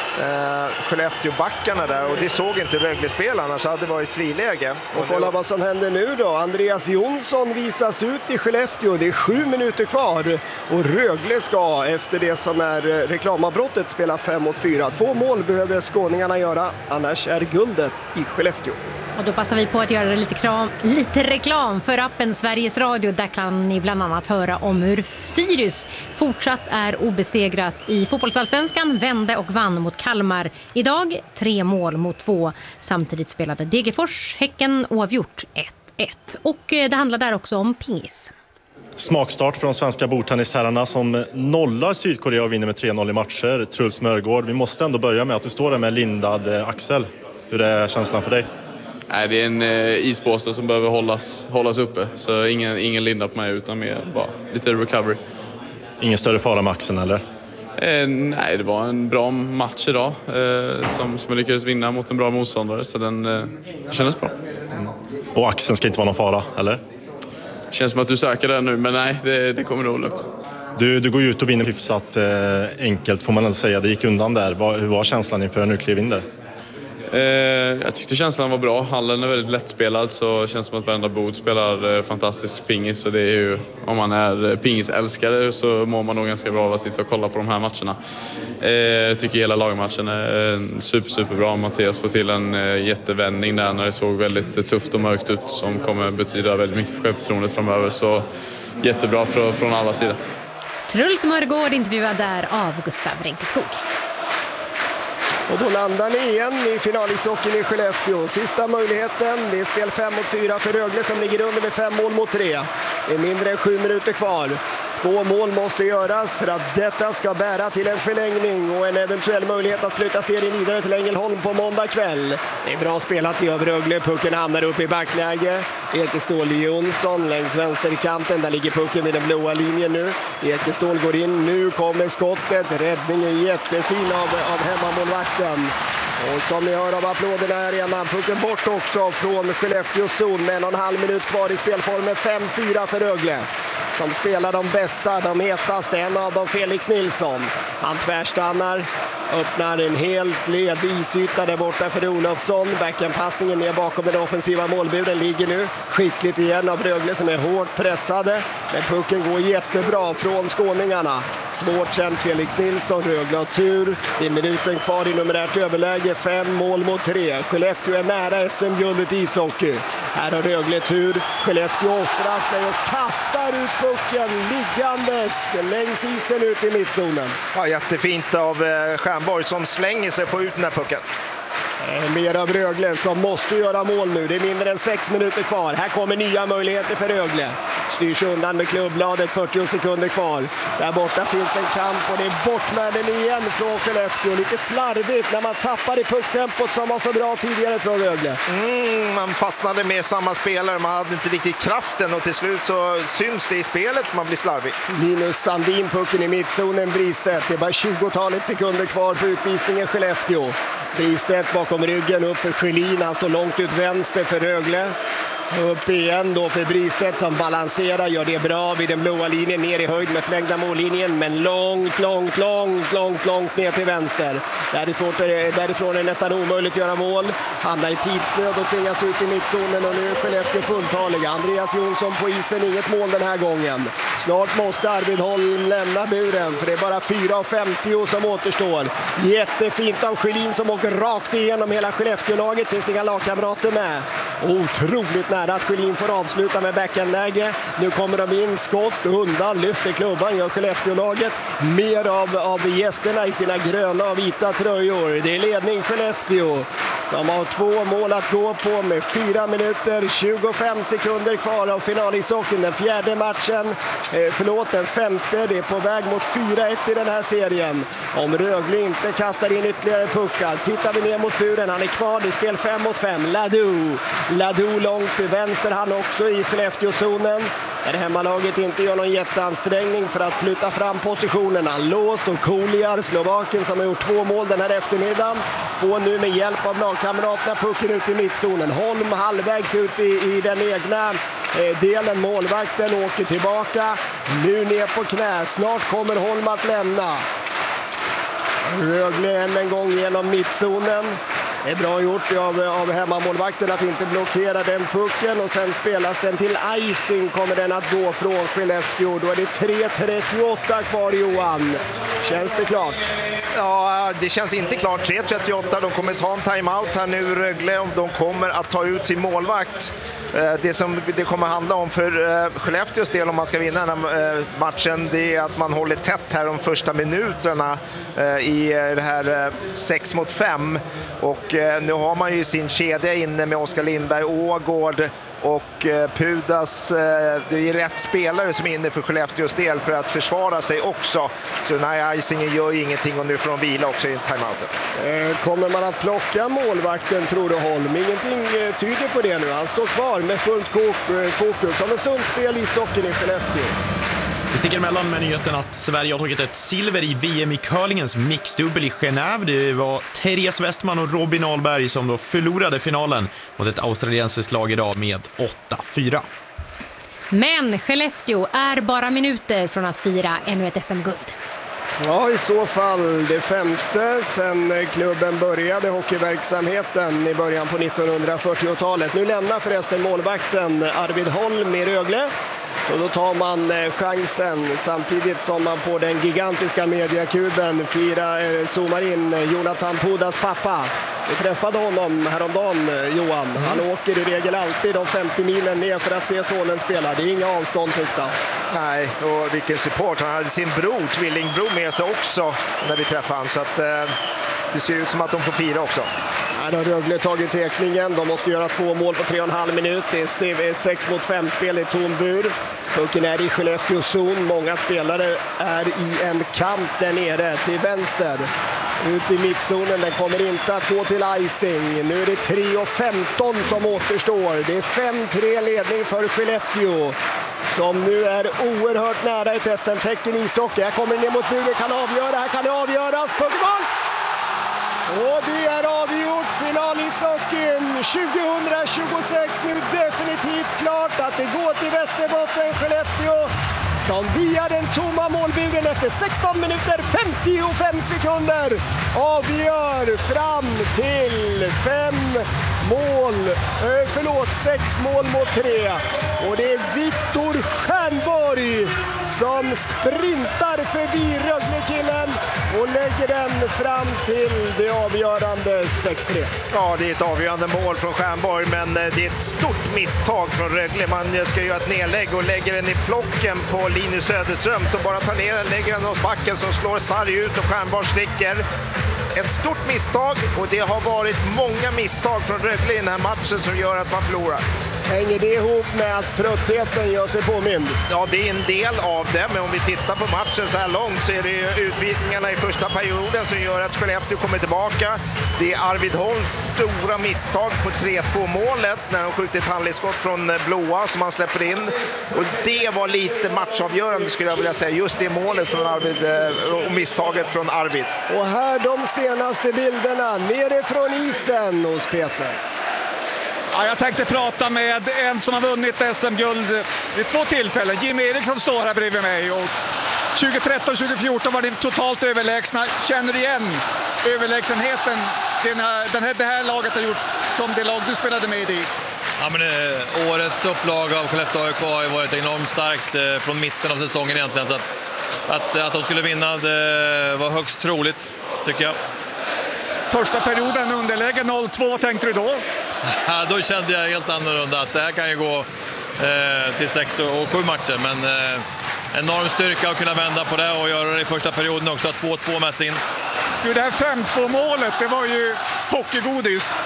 Uh, Skellefteå-backarna där, och det såg inte Rögle-spelarna, så hade det varit friläge. Och kolla vad som händer nu då. Andreas Jonsson visas ut i Skellefteå. Det är sju minuter kvar och Rögle ska efter det som är reklamavbrottet spela fem mot fyra. Två mål behöver skåningarna göra, annars är guldet i Skellefteå. Och då passar vi på att göra lite, kram, lite reklam för appen Sveriges Radio. Där kan ni bland annat höra om hur Sirius fortsatt är obesegrat i fotbollsallsvenskan, vände och vann mot Kalmar. Idag tre mål mot två. Samtidigt spelade Degerfors, Häcken oavgjort ett ett. Och det handlar där också om pingis. Smakstart för de svenska bordtennisherrarna som nollar Sydkorea och vinner med tre noll i matcher. Truls Mörgård, vi måste ändå börja med att du står där med lindad axel. Hur är känslan för dig? Nej, det är en eh, ispåse som behöver hållas, hållas uppe. Så ingen, ingen linda på mig, utan mer bara lite recovery. Ingen större fara med axeln, eller? Eh, nej, det var en bra match idag eh, som, som jag lyckades vinna mot en bra motståndare. Så den eh, kändes bra. Mm. Och axeln ska inte vara någon fara, eller? Känns som att du söker den nu, men nej, det, det kommer nog lugnt. Du, du går ut och vinner hyfsat eh, enkelt, får man ändå säga. Det gick undan där. Var, hur var känslan inför en utkliv in där? Eh, jag tyckte känslan var bra. Hallen är väldigt lättspelad, så det känns som att varenda bod spelar eh, fantastisk pingis. Så det är ju, om man är pingisälskare så mår man nog ganska bra av att sitta och kolla på de här matcherna. Eh, jag tycker hela lagmatchen är eh, super, super bra. Mattias får till en eh, jättevändning där när det såg väldigt tufft och mörkt ut, som kommer betyda väldigt mycket för självförtroendet framöver. Så jättebra för, från alla sidor. Truls Mörgård intervjuad där av Gustav Ränkeskog. Och då landar ni igen i finalishockeyn i Skellefteå. Sista möjligheten, det är spel fem mot fyra för Rögle som ligger under med fem mål mot tre. Det är mindre än sju minuter kvar. Två mål måste göras för att detta ska bära till en förlängning och en eventuell möjlighet att flytta serien vidare till Ängelholm på måndag kväll. Det är bra spelat i av Rögle. Pucken hamnar upp i backläge. Ekestål Jonsson längs vänsterkanten. Där ligger pucken vid den blåa linjen nu. Ekestål går in. Nu kommer skottet. Räddningen jättefin av, av hemmamålvakten. Och som ni hör av applåderna här redan, pucken bort också från Skellefteås zon med en och en halv minut kvar i spelformen. fem fyra för Rögle. Som spelar de bästa, de hetaste, en av dem Felix Nilsson. Han tvärstannar, öppnar en helt led isyta där borta för Olofsson. Backenpassningen ner bakom den offensiva målburen ligger nu skickligt igen av Rögle som är hårt pressade. Men pucken går jättebra från skåningarna. Svårt sen Felix Nilsson, Rögle har tur. Det är minuten kvar i numerärt överläge, fem mål mot tre. Skellefteå är nära S M-guldet i ishockey. Här har Rögle tur. Skellefteå offrar sig och kastar ut pucken liggandes längs isen ut i mittzonen. Ja, jättefint av Stjernborg som slänger sig på ut den här pucken. Mer av Rögle som måste göra mål nu. Det är mindre än sex minuter kvar. Här kommer nya möjligheter för Rögle. Styrs undan med klubbladet, fyrtio sekunder kvar. Där borta finns en kamp och det är bort med den igen från Skellefteå. Lite slarvigt när man tappar i pucktempot som var så bra tidigare från Rögle. Mm, man fastnade med samma spelare, man hade inte riktigt kraften och till slut så syns det i spelet, man blir slarvig. Linus Sandin, pucken i mittzonen, Bristedt. Det är bara tjugotalet sekunder kvar för utvisningen Skellefteå. Bristedt bakom ryggen upp för Sjölin, han står långt ut vänster för Rögle. Upp igen då för Bristedt som balanserar, gör det bra vid den blåa linjen, ner i höjd med förlängda mållinjen, men långt, långt, långt, långt, långt ner till vänster. Där är svårt, därifrån är det nästan omöjligt att göra mål. Hamnar i tidsnöd och tvingas ut i mittzonen och nu är Skellefteå fulltaliga. Andreas Jonsson på isen, inget mål den här gången. Snart måste Arvid Holm lämna buren för det är bara fyra femtio som återstår. Jättefint av Sjölin som åker rakt igenom hela Skellefteå-laget, finns inga lagkamrater med. Otroligt nära att Sjölin får avsluta med backenläge. Nu kommer de in, skott undan, lyfter klubban, gör Skellefteå-laget mer av, av gästerna i sina gröna och vita tröjor. Det är ledning Skellefteå som har två mål att gå på med fyra minuter tjugofem sekunder kvar av finalishockeyn. Den fjärde matchen, eh, förlåt den femte, det är på väg mot fyra ett i den här serien. Om Rögle inte kastar in ytterligare puckar. Tittar vi ner mot buren, han är kvar i spel fem mot fem. Ladu, Ladu långt till vänster, han också i Skellefteå-zonen. Där hemmalaget inte gör någon jätteansträngning för att flytta fram positionerna. Låst och Koliar, Slovaken som har gjort två mål den här eftermiddagen, får nu med hjälp av lagkamraterna pucken ut i mittzonen. Holm halvvägs ut i, i den egna eh, delen. Målvakten åker tillbaka. Nu ner på knä. Snart kommer Holm att lämna. Rögle än en gång genom mittzonen. Det är bra gjort av, av hemmamålvakten att inte blockera den pucken och sen spelas den till icing, kommer den att gå från Skellefteå. Då är det tre trettioåtta kvar, Johan. Känns det klart? Ja, det känns inte klart. tre trettioåtta, de kommer ta en timeout här nu, Rögle, om de kommer att ta ut sin målvakt. Det som det kommer handla om för Skellefteås del om man ska vinna den här matchen, det är att man håller tätt här de första minuterna i det här sex mot fem. Och nu har man ju sin kedja inne med Oskar Lindberg, Ågård och Pudas. Det är rätt spelare som är inne för Skellefteås del för att försvara sig också. Så den här icingen gör ju ingenting och nu får de vila också i timeouten. Kommer man att plocka målvakten, tror du, Holm? Ingenting tyder på det nu. Han står kvar med fullt fokus som en stundspel i socken i Skellefteå. Vi sticker emellan med nyheten att Sverige har tagit ett silver i V M i curlingens mixdubbel i Genève. Det var Therese Westman och Robin Ahlberg som då förlorade finalen mot ett australiensiskt lag idag med åtta fyra. Men Skellefteå är bara minuter från att fira ännu ett S M-guld. Ja, i så fall det femte sen klubben började hockeyverksamheten i början på nittonhundrafyrtiotalet. Nu lämnar förresten målvakten Arvid Holm i Rögle. Så då tar man chansen samtidigt som man på den gigantiska mediakuben fira, eh, zoomar in Jonathan Pudas pappa. Vi träffade honom häromdagen, Johan. Han åker i regel alltid de femtio milen ner för att se sonen spela. Det är inga avstånd, tyckta. Nej, och vilken support. Han hade sin bror, tvillingbror med sig också när vi träffade honom. Så att, eh, Det ser ut som att de får fira också. Ja, då har Rögle tagit tekningen. De måste göra två mål på tre och en halv minut. Det är C V sex mot fem spel i tom bur. Pucken är i Skellefteå zon. Många spelare är i en kamp där nere till vänster. Ut i mittzonen, den kommer inte att gå till icing. Nu är det tre och femton som återstår. Det är fem tre ledning för Skellefteå, som nu är oerhört nära ett S M-tecken i ishockey. Här kommer ner mot buren, kan avgöra, här kan det avgöras. Puckmål! Och det är avgjort, finalishockeyn tjugohundratjugosex. Nu definitivt klart att det går till Västerbotten, Skellefteå, som via den tomma målburen efter sexton minuter femtiofem sekunder avgör fram till fem mål, eh, förlåt, sex mål mot tre. Och det är Viktor Stjernborg som sprintar förbi Rögle-killen och lägger den fram till det avgörande sex tre. Ja, det är ett avgörande mål från Stjernborg, men det är ett stort misstag från Rögle. Man ska göra ett nedlägg och lägger den i plocken på Linus Söderström, som bara tar ner den, lägger den hos backen, som slår sarg ut och Stjernborg sticker. Ett stort misstag, och det har varit många misstag från Rögle i den här matchen som gör att man förlorar. Hänger det ihop med att tröttheten gör sig påmind? Ja, det är en del av det, men om vi tittar på matchen så här långt så är det ju utvisningarna i första perioden som gör att Skellefteå kommer tillbaka. Det är Arvid Holls stora misstag på tre två målet när de skjuter ett handledsskott från blåa som han släpper in. Och det var lite matchavgörande, skulle jag vilja säga, just det målet från Arvid och misstaget från Arvid. Och här de senaste bilderna nerifrån isen hos Peter. Ja, jag tänkte prata med en som har vunnit S M-guld vid två tillfällen. Jim Eriksson står här bredvid mig. Och tjugohundratretton tjugohundrafjorton var det totalt överlägsna. Känner du igen överlägsenheten den här, den här, det här laget har gjort som det lag du spelade med i? Ja, men det, årets upplag av Skellefteå A I K har ju varit enormt starkt eh, från mitten av säsongen egentligen. Så att, att, att de skulle vinna, det var högst troligt, tycker jag. Första perioden underläge noll två, tänkte du då? Ja, då kände jag helt annorlunda att det här kan ju gå eh, till sex och sju matcher. Men eh, enorm styrka att kunna vända på det och göra det i första perioden också, två två med sin. Jo, det här fem två målet, det var ju hockeygodis.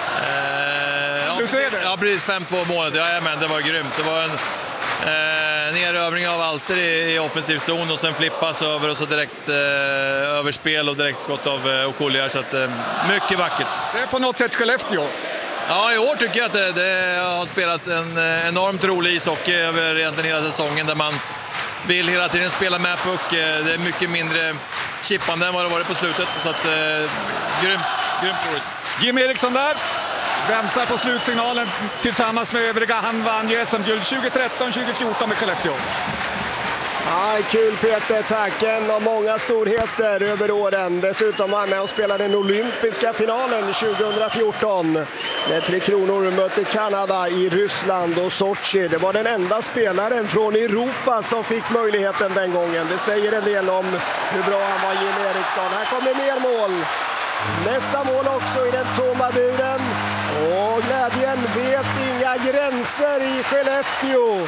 Eh, ja, du ser det? Ja, precis, fem två målet. Ja, men det var grymt. Det var en eh, nerövring av Alter i, i offensiv zon och sen flippas över och så direkt eh, överspel och direkt skott av eh, Okuljar. Så att, eh, mycket vackert. Det är på något sätt Skellefteå. Ja, i år tycker jag att det, det har spelats en enormt rolig ishockey över egentligen hela säsongen, där man vill hela tiden spela med puck. Det är mycket mindre chippande än vad det varit på slutet, så att eh, grymt, grymt roligt. Jim Eriksson där väntar på slutsignalen tillsammans med övriga. Han vann ju S M-guld tjugohundratretton tjugohundrafjorton med Skellefteå. Ja, kul Peter, tack. En av många storheter över åren. Dessutom var han med och spelade den olympiska finalen tjugohundrafjorton. När Tre Kronor mötte Kanada i Ryssland och Sochi. Det var den enda spelaren från Europa som fick möjligheten den gången. Det säger en del om hur bra han var, Jim Eriksson. Här kommer mer mål. Nästa mål också i den tomma buren. Och glädjen vet inga gränser i Skellefteå.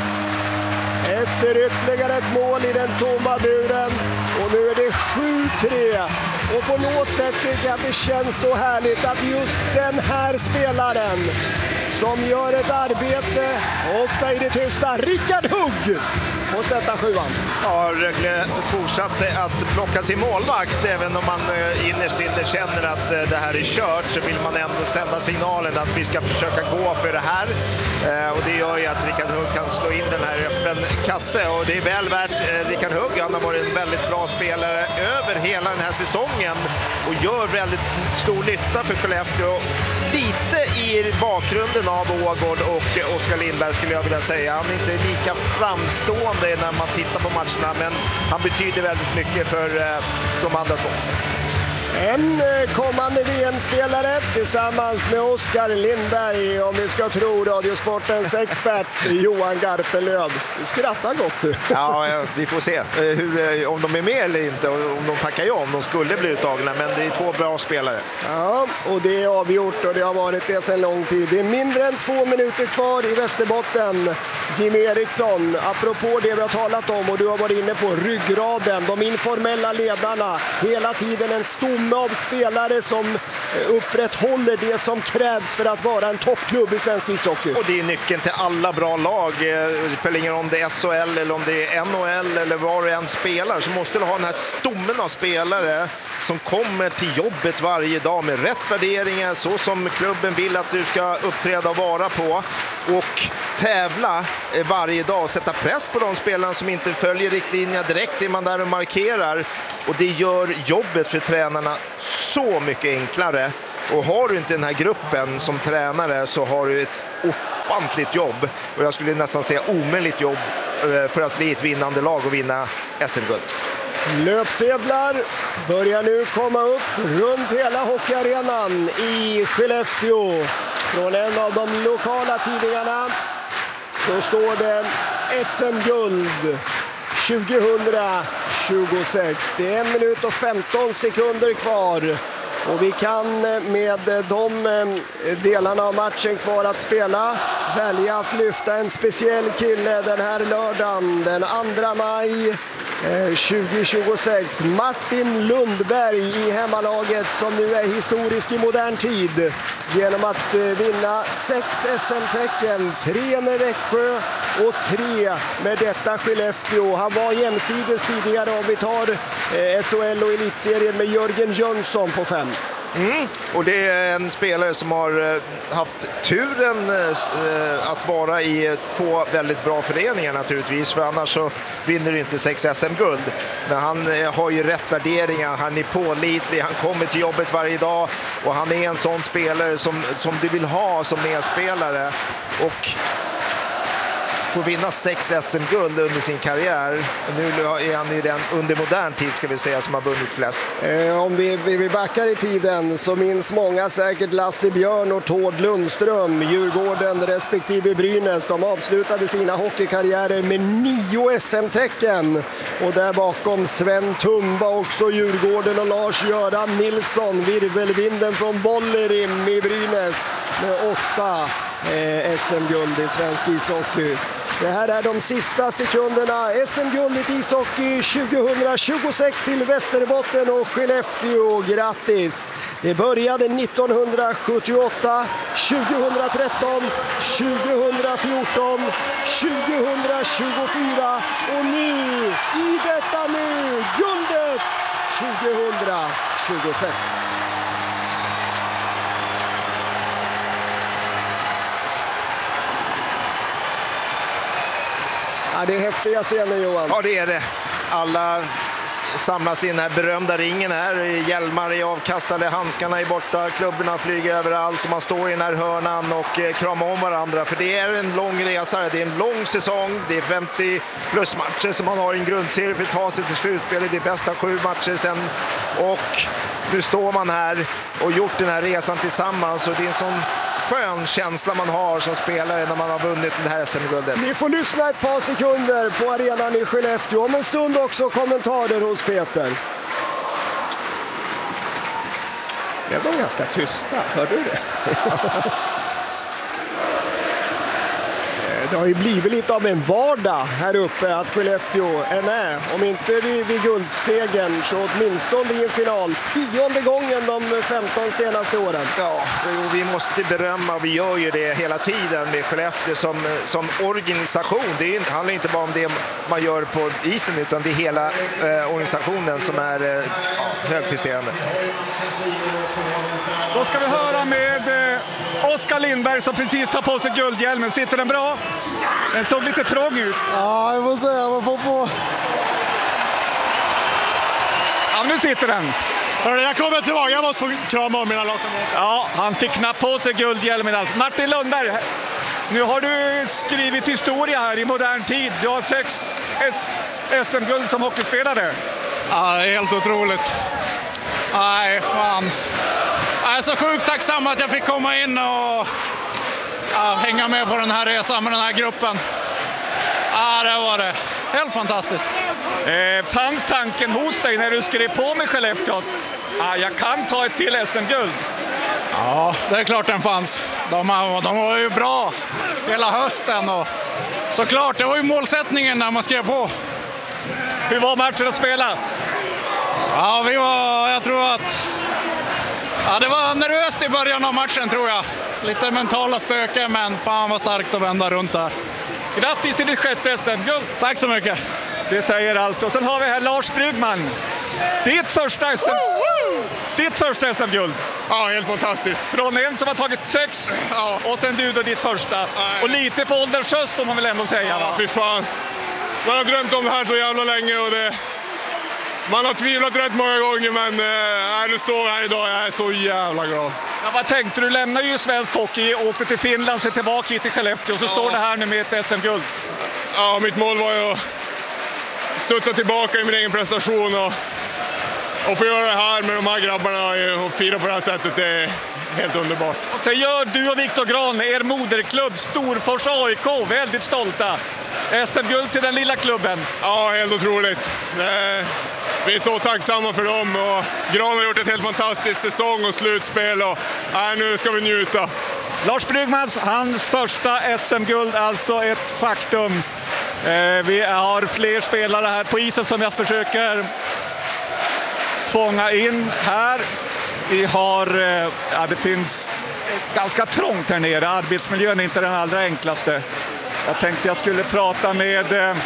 Efter ytterligare ett mål i den tomma buren. Och nu är det sju tre. Och på något sätt tycker jag att det känns så härligt att just den här spelaren som gör ett arbete, ofta i det tysta, Rickard Hugg, och sätta sjuan. Ja, Rögle fortsatte att plocka sin målvakt. Även om man innerst inne känner att det här är kört, så vill man ändå sända signalen att vi ska försöka gå för det här. Och det gör ju att Rickard Hugg kan slå in den här öppen kasse. Och det är väl värt Rickard Hugg. Han har varit en väldigt bra spelare över hela den här säsongen och gör väldigt stor nytta för Skellefteå. Lite i bakgrunden av Ågård och Oskar Lindberg, skulle jag vilja säga. Han är inte lika framstående när man tittar på matcherna, men han betyder väldigt mycket för de andra två. En kommande V M-spelare tillsammans med Oskar Lindberg, om vi ska tro Radiosportens expert Johan Garpenlöv. Du skrattar gott du. Ja, vi får se hur, om de är med eller inte, om de tackar ja, om de skulle bli uttagna, men det är två bra spelare. Ja, och det är avgjort och det har varit det sedan lång tid. Det är mindre än två minuter kvar i Västerbotten. Jim Eriksson, apropå det vi har talat om och du har varit inne på, ryggraden, de informella ledarna, hela tiden en stor stomme av spelare som upprätthåller det som krävs för att vara en toppklubb i svensk ishockey. Och det är nyckeln till alla bra lag. Det spelar ingen roll om det är S H L eller om det är N H L eller var du än spelar, så måste du ha den här stommen av spelare som kommer till jobbet varje dag med rätt värderingar, så som klubben vill att du ska uppträda och vara på, och tävla varje dag och sätta press på de spelarna som inte följer riktlinjerna direkt, är man där och markerar, och det gör jobbet för tränarna så mycket enklare. Och har du inte den här gruppen som tränare så har du ett ofantligt jobb, och jag skulle nästan säga omöjligt jobb för att bli ett vinnande lag och vinna S M-guld. Löpsedlar börjar nu komma upp runt hela hockeyarenan i Skellefteå. Från en av de lokala tidningarna så står det S M-guld tjugohundratjugosex. Det är en minut och femton sekunder kvar. Och vi kan med de delarna av matchen kvar att spela välja att lyfta en speciell kille den här lördagen, den andra maj tjugohundratjugosex. Martin Lundberg i hemmalaget, som nu är historisk i modern tid genom att vinna sex S M-tecken, tre med Växjö och tre med detta Skellefteå. Han var jämsides tidigare, om vi tar S H L och elitserien, med Jörgen Jönsson på fem. Mm. Och det är en spelare som har haft turen att vara i två väldigt bra föreningar naturligtvis, för annars så vinner du inte sex S M-guld. Men han har ju rätt värderingar, han är pålitlig, han kommer till jobbet varje dag, och han är en sån spelare som, som du vill ha som medspelare. Och får vinna sex S M-guld under sin karriär. Nu är han ju den under modern tid, ska vi säga, som har vunnit flest. Eh, om vi, vi backar i tiden så minns många säkert Lasse Björn och Tord Lundström, Djurgården respektive Brynäs. De avslutade sina hockeykarriärer med nio S M-tecken. Och där bakom Sven Tumba, också Djurgården, och Lars-Göran Nilsson, virvelvinden från Bollerim i Brynäs, med åtta eh, S M-guld i svensk ishockey. Det här är de sista sekunderna. S M-guldet i ishockey tjugohundratjugosex till Västerbotten och Skellefteå. Grattis! Det började nittonhundrasjuttioåtta, tjugohundratretton, tjugohundrafjorton, tjugohundratjugofyra och nu, i detta nu, guldet tjugohundratjugosex. Ja, det är häftiga scener, Johan. Ja, det är det. Alla samlas in här, berömda ringen här. Hjälmar är avkastade, handskarna är borta, klubborna flyger överallt och man står i den här hörnan och kramar om varandra. För det är en lång resa, det är en lång säsong, det är femtio plus matcher som man har i en grundserie för att ta sig till slutspelet. Det är bästa sju matcher sen, och nu står man här och gjort den här resan tillsammans, och det är en sån skön känsla man har som spelare när man har vunnit det här S M-guldet. Ni får lyssna ett par sekunder på arenan i Skellefteå. Om en stund också kommentarer hos Peter. Det var ganska tysta, hör du det? Det har ju blivit lite av en vardag här uppe att Skellefteå är med. Om inte vid, vid guldsegern så åtminstone i en final. Tionde gången de femton senaste åren. Ja, vi måste berömma, vi gör ju det hela tiden med Skellefteå som, som organisation. Det är, handlar inte bara om det man gör på isen, utan det är hela eh, organisationen som är eh, högpresterande. Då ska vi höra med eh, Oskar Lindberg som precis tar på sig guldhjälmen. Sitter den bra? Den såg lite trång ut. Ja, jag får säga, man får på. Ja, nu sitter den. Hörru, jag kommer tillbaka, jag måste få krama om mina låtar. Ja, han fick knappt på sig guldhjälmen. Martin Lundberg, nu har du skrivit historia här i modern tid. Du har sex S M-guld som hockeyspelare. Ja, det är helt otroligt. Nej, fan. Jag är så sjukt tacksam att jag fick komma in och ja, hänga med på den här resan med den här gruppen. Ja, det var det. Helt fantastiskt. Eh, fanns tanken hos dig när du skrev på med Skellefteå? Ah, jag kan ta ett till S M-guld. Ja, det är klart den fanns. De, de var ju bra hela hösten. Och såklart, det var ju målsättningen när man skrev på. Hur var matchen att spela? Ja, vi var, jag tror att ja, det var nervöst i början av matchen tror jag. Lite mentala spöken, men fan vad starkt att vända runt där. Grattis till ditt sjätte S M-guld. Tack så mycket. Det säger alltså. Sen har vi här Lars Bryggman. Ditt första S M... Ditt första S M-guld. Ja, helt fantastiskt. Från en som har tagit sex ja. Och sen du då ditt första. Nej. Och lite på ålderns höst får man väl ändå säga. Ja, fy fan. Man har drömt om det här så jävla länge och det... Man har tvivlat rätt många gånger, men äh, nu står jag här idag. Jag är så jävla glad. Ja, vad tänkte du? Lämnar ju svensk hockey, åkte till Finland, så tillbaka hit till Skellefteå och så ja. står det här nu med ett S M-guld. Ja, mitt mål var ju att studsa tillbaka i min egen prestation och, och få göra det här med de här grabbarna och fira på det här sättet. Det är helt underbart. Och sen gör du och Viktor Grahn, er moderklubb Storfors A I K, väldigt stolta. S M-guld till den lilla klubben. Ja, helt otroligt. Det, vi är så tacksamma för dem och Grahn har gjort ett helt fantastiskt säsong och slutspel och äh, nu ska vi njuta. Lars Bryggmans, hans första S M-guld, alltså ett faktum. Eh, vi har fler spelare här på isen som jag försöker fånga in här. Vi har, eh, ja, det finns ganska trångt här nere, arbetsmiljön är inte den allra enklaste. Jag tänkte jag skulle prata med... Eh,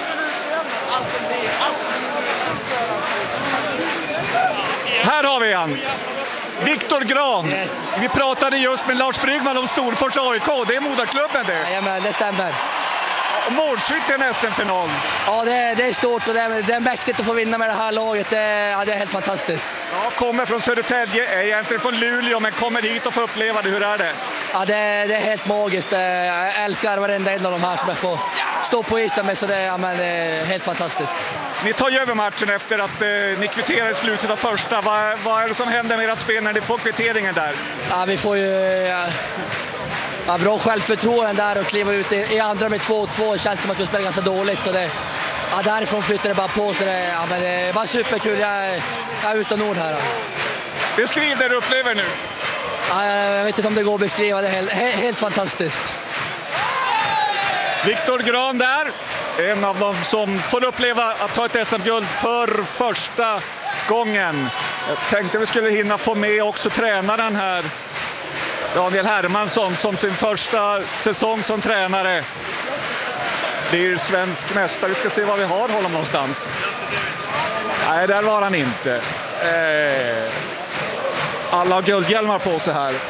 här har vi han! Viktor Grahn. Yes. Vi pratade just med Lars Bryggman om Storfors A I K. Det är moderklubben det. Jajamän, det stämmer. Målskytt i en S M-final. Ja, det är, det är stort och det är, det är mäktigt att få vinna med det här laget. Det är, ja, det är helt fantastiskt. Ja, kommer från Södertälje, är egentligen från Luleå, men kommer hit och får uppleva det. Hur är det? Ja, det, det är helt magiskt. Jag älskar varenda en av de här som jag får stå på isen med, så det, ja, men, det är helt fantastiskt. Ni tar ju över matchen efter att eh, ni kvitterar i slutet av första. Vad, vad är det som händer med ert spel när ni får kvitteringen där? Ja, vi får ju ja, ja, bra självförtroende där och kliva ut i, i andra med två två. Det känns som att vi spelar ganska dåligt. Så det, ja, därifrån flyttar det bara på. Så det, ja, men det är bara superkul. Jag, jag är utan ord här. Beskriv det du upplever nu. Ja, jag vet inte om det går att beskriva. Det är helt, helt, helt fantastiskt. Viktor Grahn där. En av dem som får uppleva att ta ett S M-guld för första gången. Jag tänkte vi skulle hinna få med också tränaren här. Daniel Hermansson som sin första säsong som tränare blir svensk mästare. Vi ska se vad vi har honom någonstans. Nej, där var han inte. Eh, alla har guldhjälmar på sig här.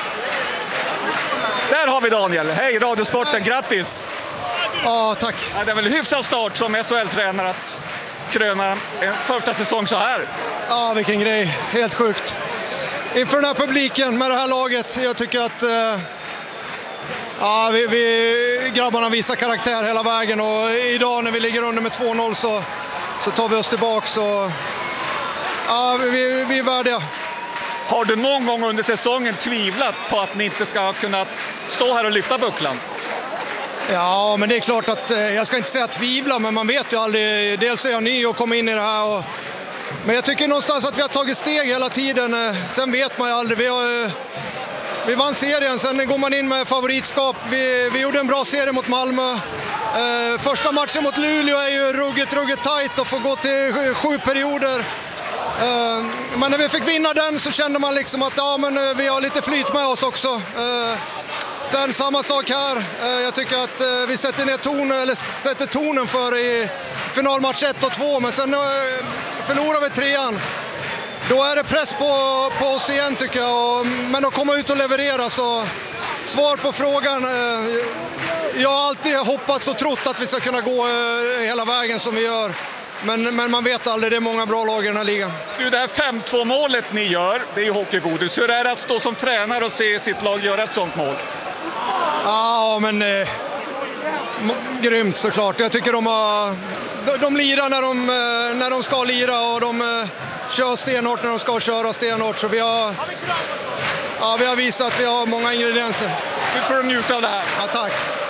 Där har vi Daniel. Hej, Radiosporten, grattis! Ja, tack. Ja, det är väl en hyfsad start som S H L-tränare att kröna en första säsong så här. Ja, vilken grej. Helt sjukt. Inför den här publiken med det här laget, jag tycker att eh, ja, vi, vi grabbarna visar karaktär hela vägen och idag när vi ligger under med två noll så, så tar vi oss tillbaka. Så, ja, vi, vi är värdiga. Har du någon gång under säsongen tvivlat på att ni inte ska kunna stå här och lyfta bucklan? Ja, men det är klart att eh, jag ska inte säga tvivla, men man vet ju aldrig. Dels är jag ny och kommer in i det här. Och, men jag tycker någonstans att vi har tagit steg hela tiden. Eh, sen vet man ju aldrig. Vi, har, eh, vi vann serien, sen går man in med favoritskap. Vi, vi gjorde en bra serie mot Malmö. Eh, första matchen mot Luleå är ju ruggigt, ruggigt tajt och får gå till sju, sju perioder. Eh, men när vi fick vinna den så kände man liksom att ja, men, eh, vi har lite flyt med oss också. Eh, Sen samma sak här. Jag tycker att vi sätter ner tonen, eller sätter tonen för i finalmatch ett och två, men sen förlorar vi trean. Då är det press på, på oss igen tycker jag, men att komma ut och leverera. Så svar på frågan, jag har alltid hoppats och trott att vi ska kunna gå hela vägen som vi gör. Men, men man vet aldrig, det är många bra lag i den här ligan. Du, det här fem två målet ni gör, det är ju hockeygodis. Hur är det att stå som tränare och se sitt lag göra ett sånt mål? Ja, men eh, grymt såklart. Jag tycker de har de, de lirar när de, när de ska lira och de eh, kör stenhårt när de ska köra stenhårt. Så vi har, ja, vi har visat att vi har många ingredienser. Nu får du njuta av det här. Ja, tack.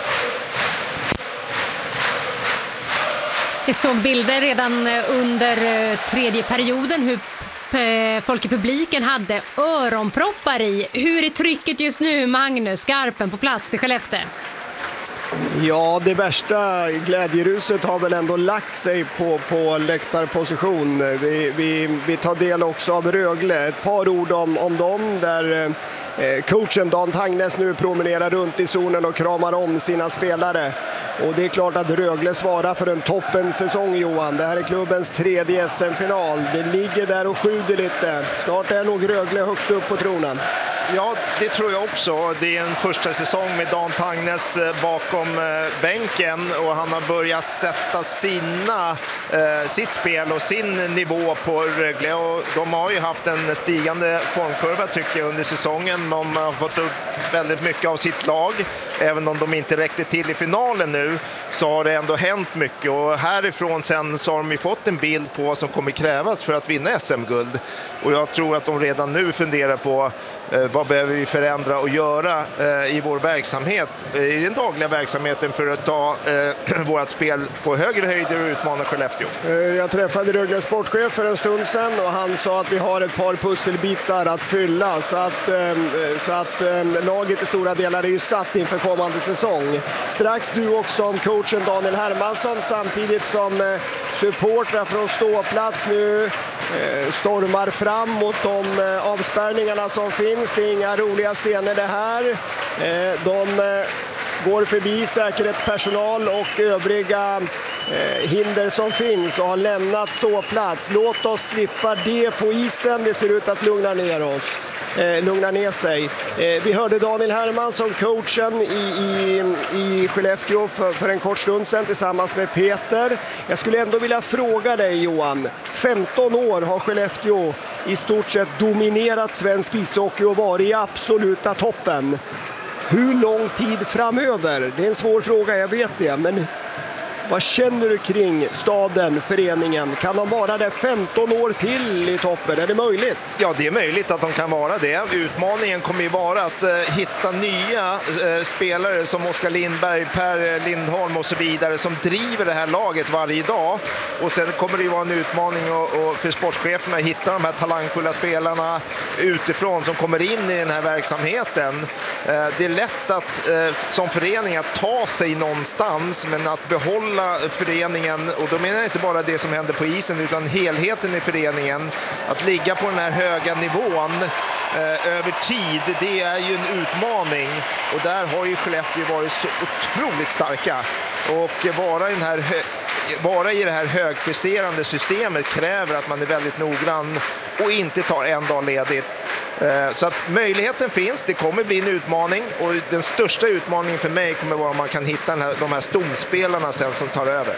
Vi såg bilder redan under tredje perioden hur folk i publiken hade öronproppar i. Hur är trycket just nu, Magnus Skarpen, på plats i Skellefteå? Ja, det värsta glädjeruset har väl ändå lagt sig på, på läktarposition. Vi, vi, vi tar del också av Rögle. Ett par ord om, om dem där eh, coachen Dan Tangnes nu promenerar runt i zonen och kramar om sina spelare. Och det är klart att Rögle svarar för en toppensäsong, Johan. Det här är klubbens tredje S M-final. Det ligger där och sjuder lite. Snart är nog Rögle högst upp på tronen. Ja, det tror jag också. Det är en första säsong med Dan Tangnes bakom bänken och han har börjat sätta sina, eh, sitt spel och sin nivå på Rögle. Och de har ju haft en stigande formkurva tycker jag under säsongen. De har fått upp väldigt mycket av sitt lag. Även om de inte räckte till i finalen nu så har det ändå hänt mycket. Och härifrån sen så har de ju fått en bild på vad som kommer krävas för att vinna S M-guld. Och jag tror att de redan nu funderar på eh, vad behöver vi förändra och göra eh, i vår verksamhet, eh, i den dagliga verksamheten för att ta eh, vårt spel på högre höjder och utmana Skellefteå. Eh, jag träffade Rögle sportchef för en stund sedan och han sa att vi har ett par pusselbitar att fylla så att, eh, så att eh, laget i stora delar är ju satt inför kommande säsong. Strax du också om coachen Daniel Hermansson samtidigt som eh, supportrar från ståplats nu eh, stormar fram mot de eh, avspärrningarna som finns. Det är inga roliga scener det här. Eh, de eh, går förbi säkerhetspersonal och övriga eh, hinder som finns och har lämnat ståplats. Låt oss slippa det på isen. Det ser ut att lugna ner oss. Eh, lugna ner sig. Eh, vi hörde Daniel Hermansson, coachen i, i, i Skellefteå för, för en kort stund sedan tillsammans med Peter. Jag skulle ändå vilja fråga dig Johan, femton år har Skellefteå i stort sett dominerat svensk ishockey och varit i absoluta toppen. Hur lång tid framöver? Det är en svår fråga, jag vet det, men vad känner du kring staden, föreningen? Kan de vara där femton år till i toppen? Är det möjligt? Ja, det är möjligt att de kan vara det. Utmaningen kommer ju vara att eh, hitta nya eh, spelare som Oskar Lindberg, Per Lindholm och så vidare som driver det här laget varje dag. Och sen kommer det ju vara en utmaning och, och för sportcheferna att hitta de här talangfulla spelarna utifrån som kommer in i den här verksamheten. Eh, det är lätt att eh, som förening att ta sig någonstans, men att behålla föreningen, och då menar jag inte bara det som händer på isen utan helheten i föreningen, att ligga på den här höga nivån eh, över tid, det är ju en utmaning och där har ju Skellefteå varit så otroligt starka och vara i, den här vara i det här högpresterande systemet kräver att man är väldigt noggrann och inte tar en dag ledigt. Så att möjligheten finns, det kommer bli en utmaning och den största utmaningen för mig kommer vara om man kan hitta den här, de här stomspelarna sen som tar över.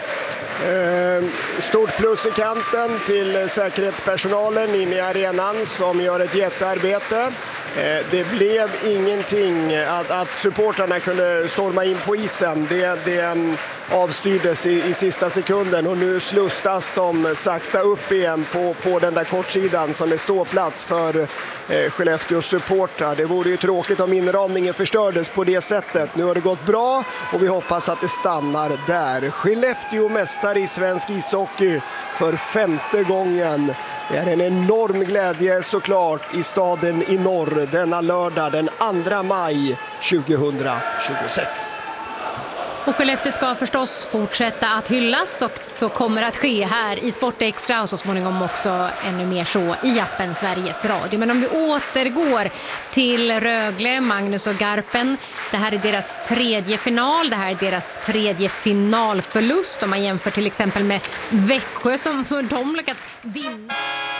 Eh, stort plus i kanten till säkerhetspersonalen inne i arenan som gör ett jättearbete. Eh, det blev ingenting att, att supportrarna kunde storma in på isen. Det, det avstyrdes i, i sista sekunden och nu slustas de sakta upp igen på, på den där kortsidan som är ståplats för eh, Skellefteås supportrar. Det vore ju tråkigt om inramningen förstördes på det sättet. Nu har det gått bra och vi hoppas att det stannar där. Skellefteå mästare i svensk ishockey för femte gången. Det är en enorm glädje såklart i staden i norr denna lördag den andra maj tjugohundratjugosex. Och Skellefteå ska förstås fortsätta att hyllas och så kommer att ske här i Sportextra och så småningom också ännu mer så i appen Sveriges Radio. Men om vi återgår till Rögle, Magnus och Garpen. Det här är deras tredje final, det här är deras tredje finalförlust. Om man jämför till exempel med Växjö som de lyckats vinna.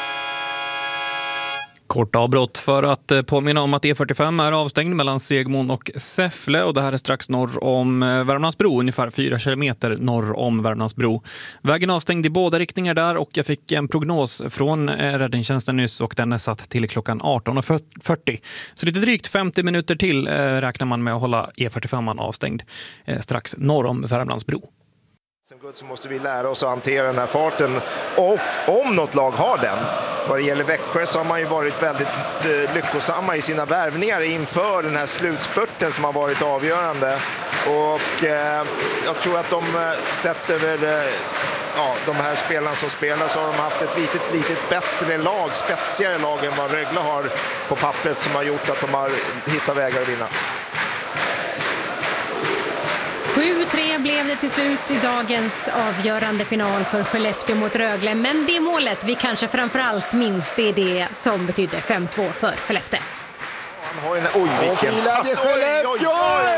Kort avbrott för att påminna om att E fyrtiofem är avstängd mellan Segmon och Säffle och det här är strax norr om Värmlandsbro, ungefär fyra kilometer norr om Värmlandsbro. Vägen är avstängd i båda riktningar där och jag fick en prognos från räddningstjänsten nyss och den är satt till klockan arton fyrtio. Så lite drygt femtio minuter till räknar man med att hålla E fyrtiofem avstängd strax norr om Värmlandsbro. Så måste vi lära oss att hantera den här farten och om något lag har den. Vad det gäller Växjö så har man ju varit väldigt eh, lyckosamma i sina värvningar inför den här slutspurten som har varit avgörande. Och eh, jag tror att de eh, sett över eh, ja, de här spelarna som spelar så har de haft ett litet, litet bättre lag, spetsigare lag än vad Rögle har på pappret som har gjort att de har hittat vägar att vinna. sju tre blev det till slut i dagens avgörande final för Skellefteå mot Rögle. Men det målet vi kanske framförallt minns, det är det som betydde fem två för Skellefteå. Han har en oj, vilken pass. Skellefteå!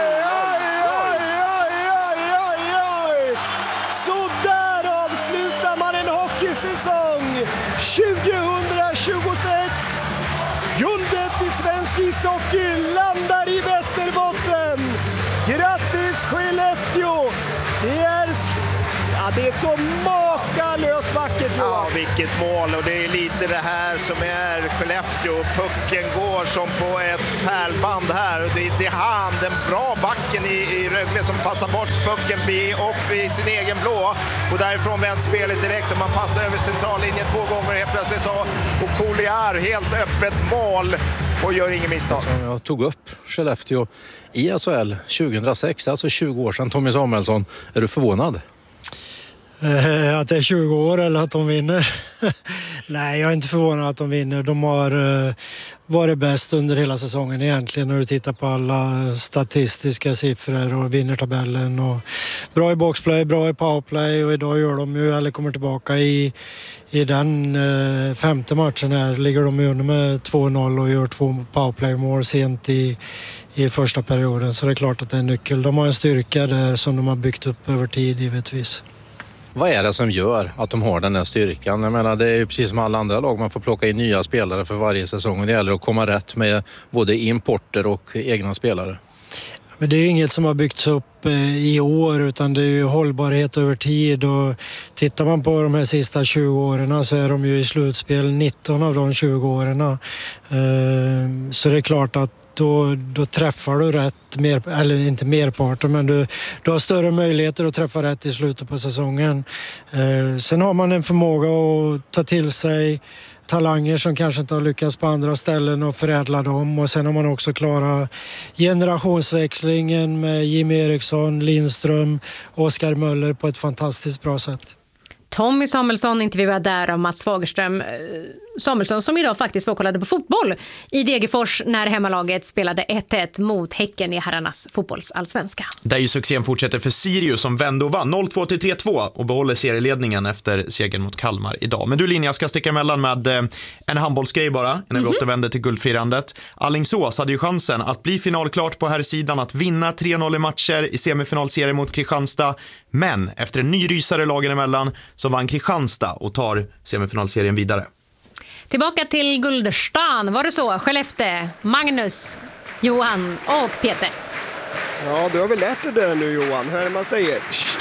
Så där avslutar man en hockeysäsong tjugohundratjugosex. Guldet i svensk ishockey landar i Västerbotten. Grattis Skellefteå! Det är, ja, det är så makalöst vackert. Ja, vilket mål, och det är lite det här som är Skellefteå. Pucken går som på ett pärlband här, och det är, det är han, den bra backen i, i Rögle, som passar bort pucken upp i sin egen blå, och därifrån vänds spelet direkt och man passar över centrallinjen två gånger helt plötsligt så, och Collier helt öppet mål och gör ingen misstag. Jag tog upp Skellefteå i S H L tjugohundrasex, alltså tjugo år sedan. Tommy Samuelsson, är du förvånad? Eh, att det är tjugo år eller att de vinner? Nej, jag är inte förvånad att de vinner. De har eh, varit bäst under hela säsongen egentligen, när du tittar på alla statistiska siffror och vinnertabellen. Och bra i boxplay, bra i powerplay, och idag gör de ju, eller kommer tillbaka i, i den eh, femte matchen här, ligger de under med två noll och gör två powerplay-mål sent i i första perioden, så det är klart att det är en nyckel. De har en styrka där som de har byggt upp över tid givetvis. Vad är det som gör att de har den här styrkan? Jag menar, det är ju precis som alla andra lag, man får plocka in nya spelare för varje säsong, och det gäller att komma rätt med både importer och egna spelare. Men det är inget som har byggts upp i år, utan det är ju hållbarhet över tid, och tittar man på de här sista tjugo åren så är de ju i slutspel nitton av de tjugo åren. Så det är klart att då, då träffar du rätt, mer, eller inte merparten, men du, du har större möjligheter att träffa rätt i slutet på säsongen. Sen har man en förmåga att ta till sig talanger som kanske inte har lyckats på andra ställen och förädla dem, och sen har man också klarat generationsväxlingen med Jim Eriksson, Lindström, Oskar Möller på ett fantastiskt bra sätt. Tommy Samuelsson intervjuade där om Mats Fagerström. Samuelsson som idag faktiskt var kollade på fotboll i Degerfors när hemmalaget spelade ett ett mot Häcken i herrarnas fotbollsallsvenska. Där ju succén fortsätter för Sirius som vände och vann noll två till tre två och behåller serieledningen efter segern mot Kalmar idag. Men du Linja, jag ska sticka emellan med en handbollsgrej bara innan mm-hmm. vi återvänder till guldfirandet. Alingsås hade ju chansen att bli finalklart på här sidan, att vinna tre noll i matcher i semifinalserien mot Kristianstad. Men efter en ny rysare lagen emellan så vann Kristianstad och tar semifinalserien vidare. Tillbaka till Gulderstan, var det så? Skellefteå, Magnus, Johan och Peter. Ja, du har väl lärt dig det nu Johan. Hur är det man säger?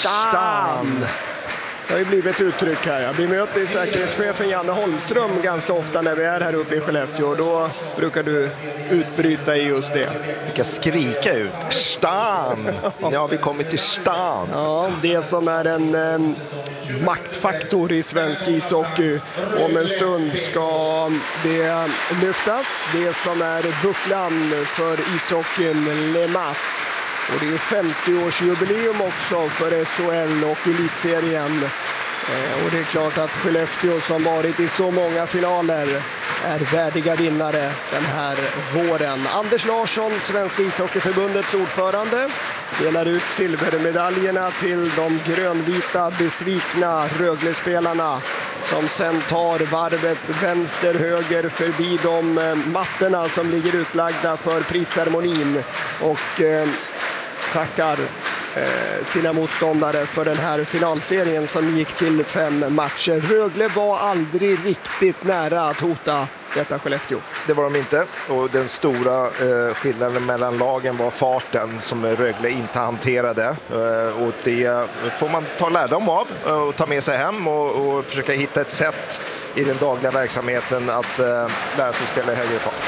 Stan! Det har ju blivit ett uttryck här. Ja. Vi möter säkerhetschefen Janne Holmström ganska ofta när vi är här uppe i Skellefteå, och då brukar du utbryta i just det. Vi kan skrika ut. Stan! Ja, vi kommer till stan. Ja, det som är en eh, maktfaktor i svensk ishockey. Om en stund ska det lyftas. Det som är bucklan för ishockeyn, Le Mat. Och det är femtio-årsjubileum också för S H L och elitserien. Eh, och det är klart att Skellefteå som varit i så många finaler är värdiga vinnare den här våren. Anders Larsson, Svenska ishockeyförbundets ordförande, delar ut silvermedaljerna till de grönvita besvikna Rögle-spelarna som sen tar varvet vänster-höger förbi de mattorna som ligger utlagda för prisceremonin och eh, tackar eh, sina motståndare för den här finalserien som gick till fem matcher. Rögle var aldrig riktigt nära att hota detta Skellefteå. Det var de inte, och den stora eh, skillnaden mellan lagen var farten som Rögle inte hanterade. Eh, och det får man ta lärdom av och ta med sig hem och, och försöka hitta ett sätt i den dagliga verksamheten att eh, lära sig spela i högre fart.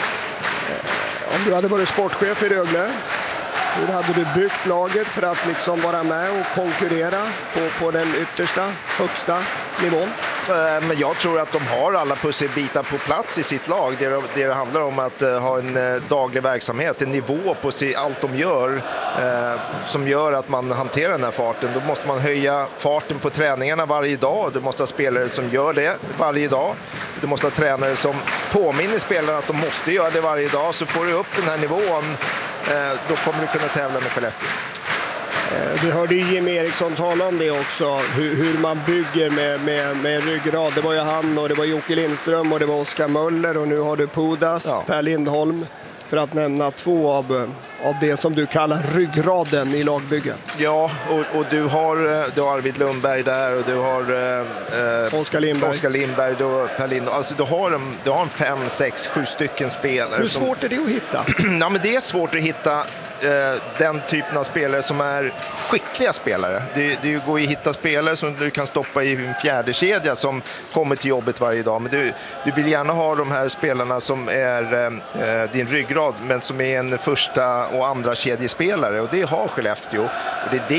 Eh, om du hade varit sportchef i Rögle, hur hade du byggt laget för att liksom vara med och konkurrera på, på den yttersta, högsta nivån? Men jag tror att de har alla pusselbitar på plats i sitt lag. Det, det handlar om att uh, ha en uh, daglig verksamhet, en nivå på sig, allt de gör uh, som gör att man hanterar den här farten. Då måste man höja farten på träningarna varje dag. Du måste ha spelare som gör det varje dag. Du måste ha tränare som påminner spelarna att de måste göra det varje dag. Så får du upp den här nivån, uh, då kommer du kunna tävla med Skellefteå. Vi hörde ju Jimmy Eriksson tala om det också, hur, hur man bygger med, med, med ryggrad. Det var ju han och det var Jocke Lindström och det var Oskar Möller och nu har du Pudas, ja. Per Lindholm, för att nämna två av, av det som du kallar ryggraden i lagbygget. Ja, och, och du, har, du har Arvid Lundberg där och du har eh, Oskar Lindberg, Oskar Lindberg du, Per Lindholm. Alltså du har, en, du har en fem, sex, sju stycken spelare. Hur svårt som, är det att hitta? Ja, men det är svårt att hitta den typen av spelare som är skickliga spelare. Det, det går ju att hitta spelare som du kan stoppa i en fjärde kedja som kommer till jobbet varje dag. Men du, du vill gärna ha de här spelarna som är eh, din ryggrad, men som är en första och andra kedjespelare, och det har Skellefteå. Och det är det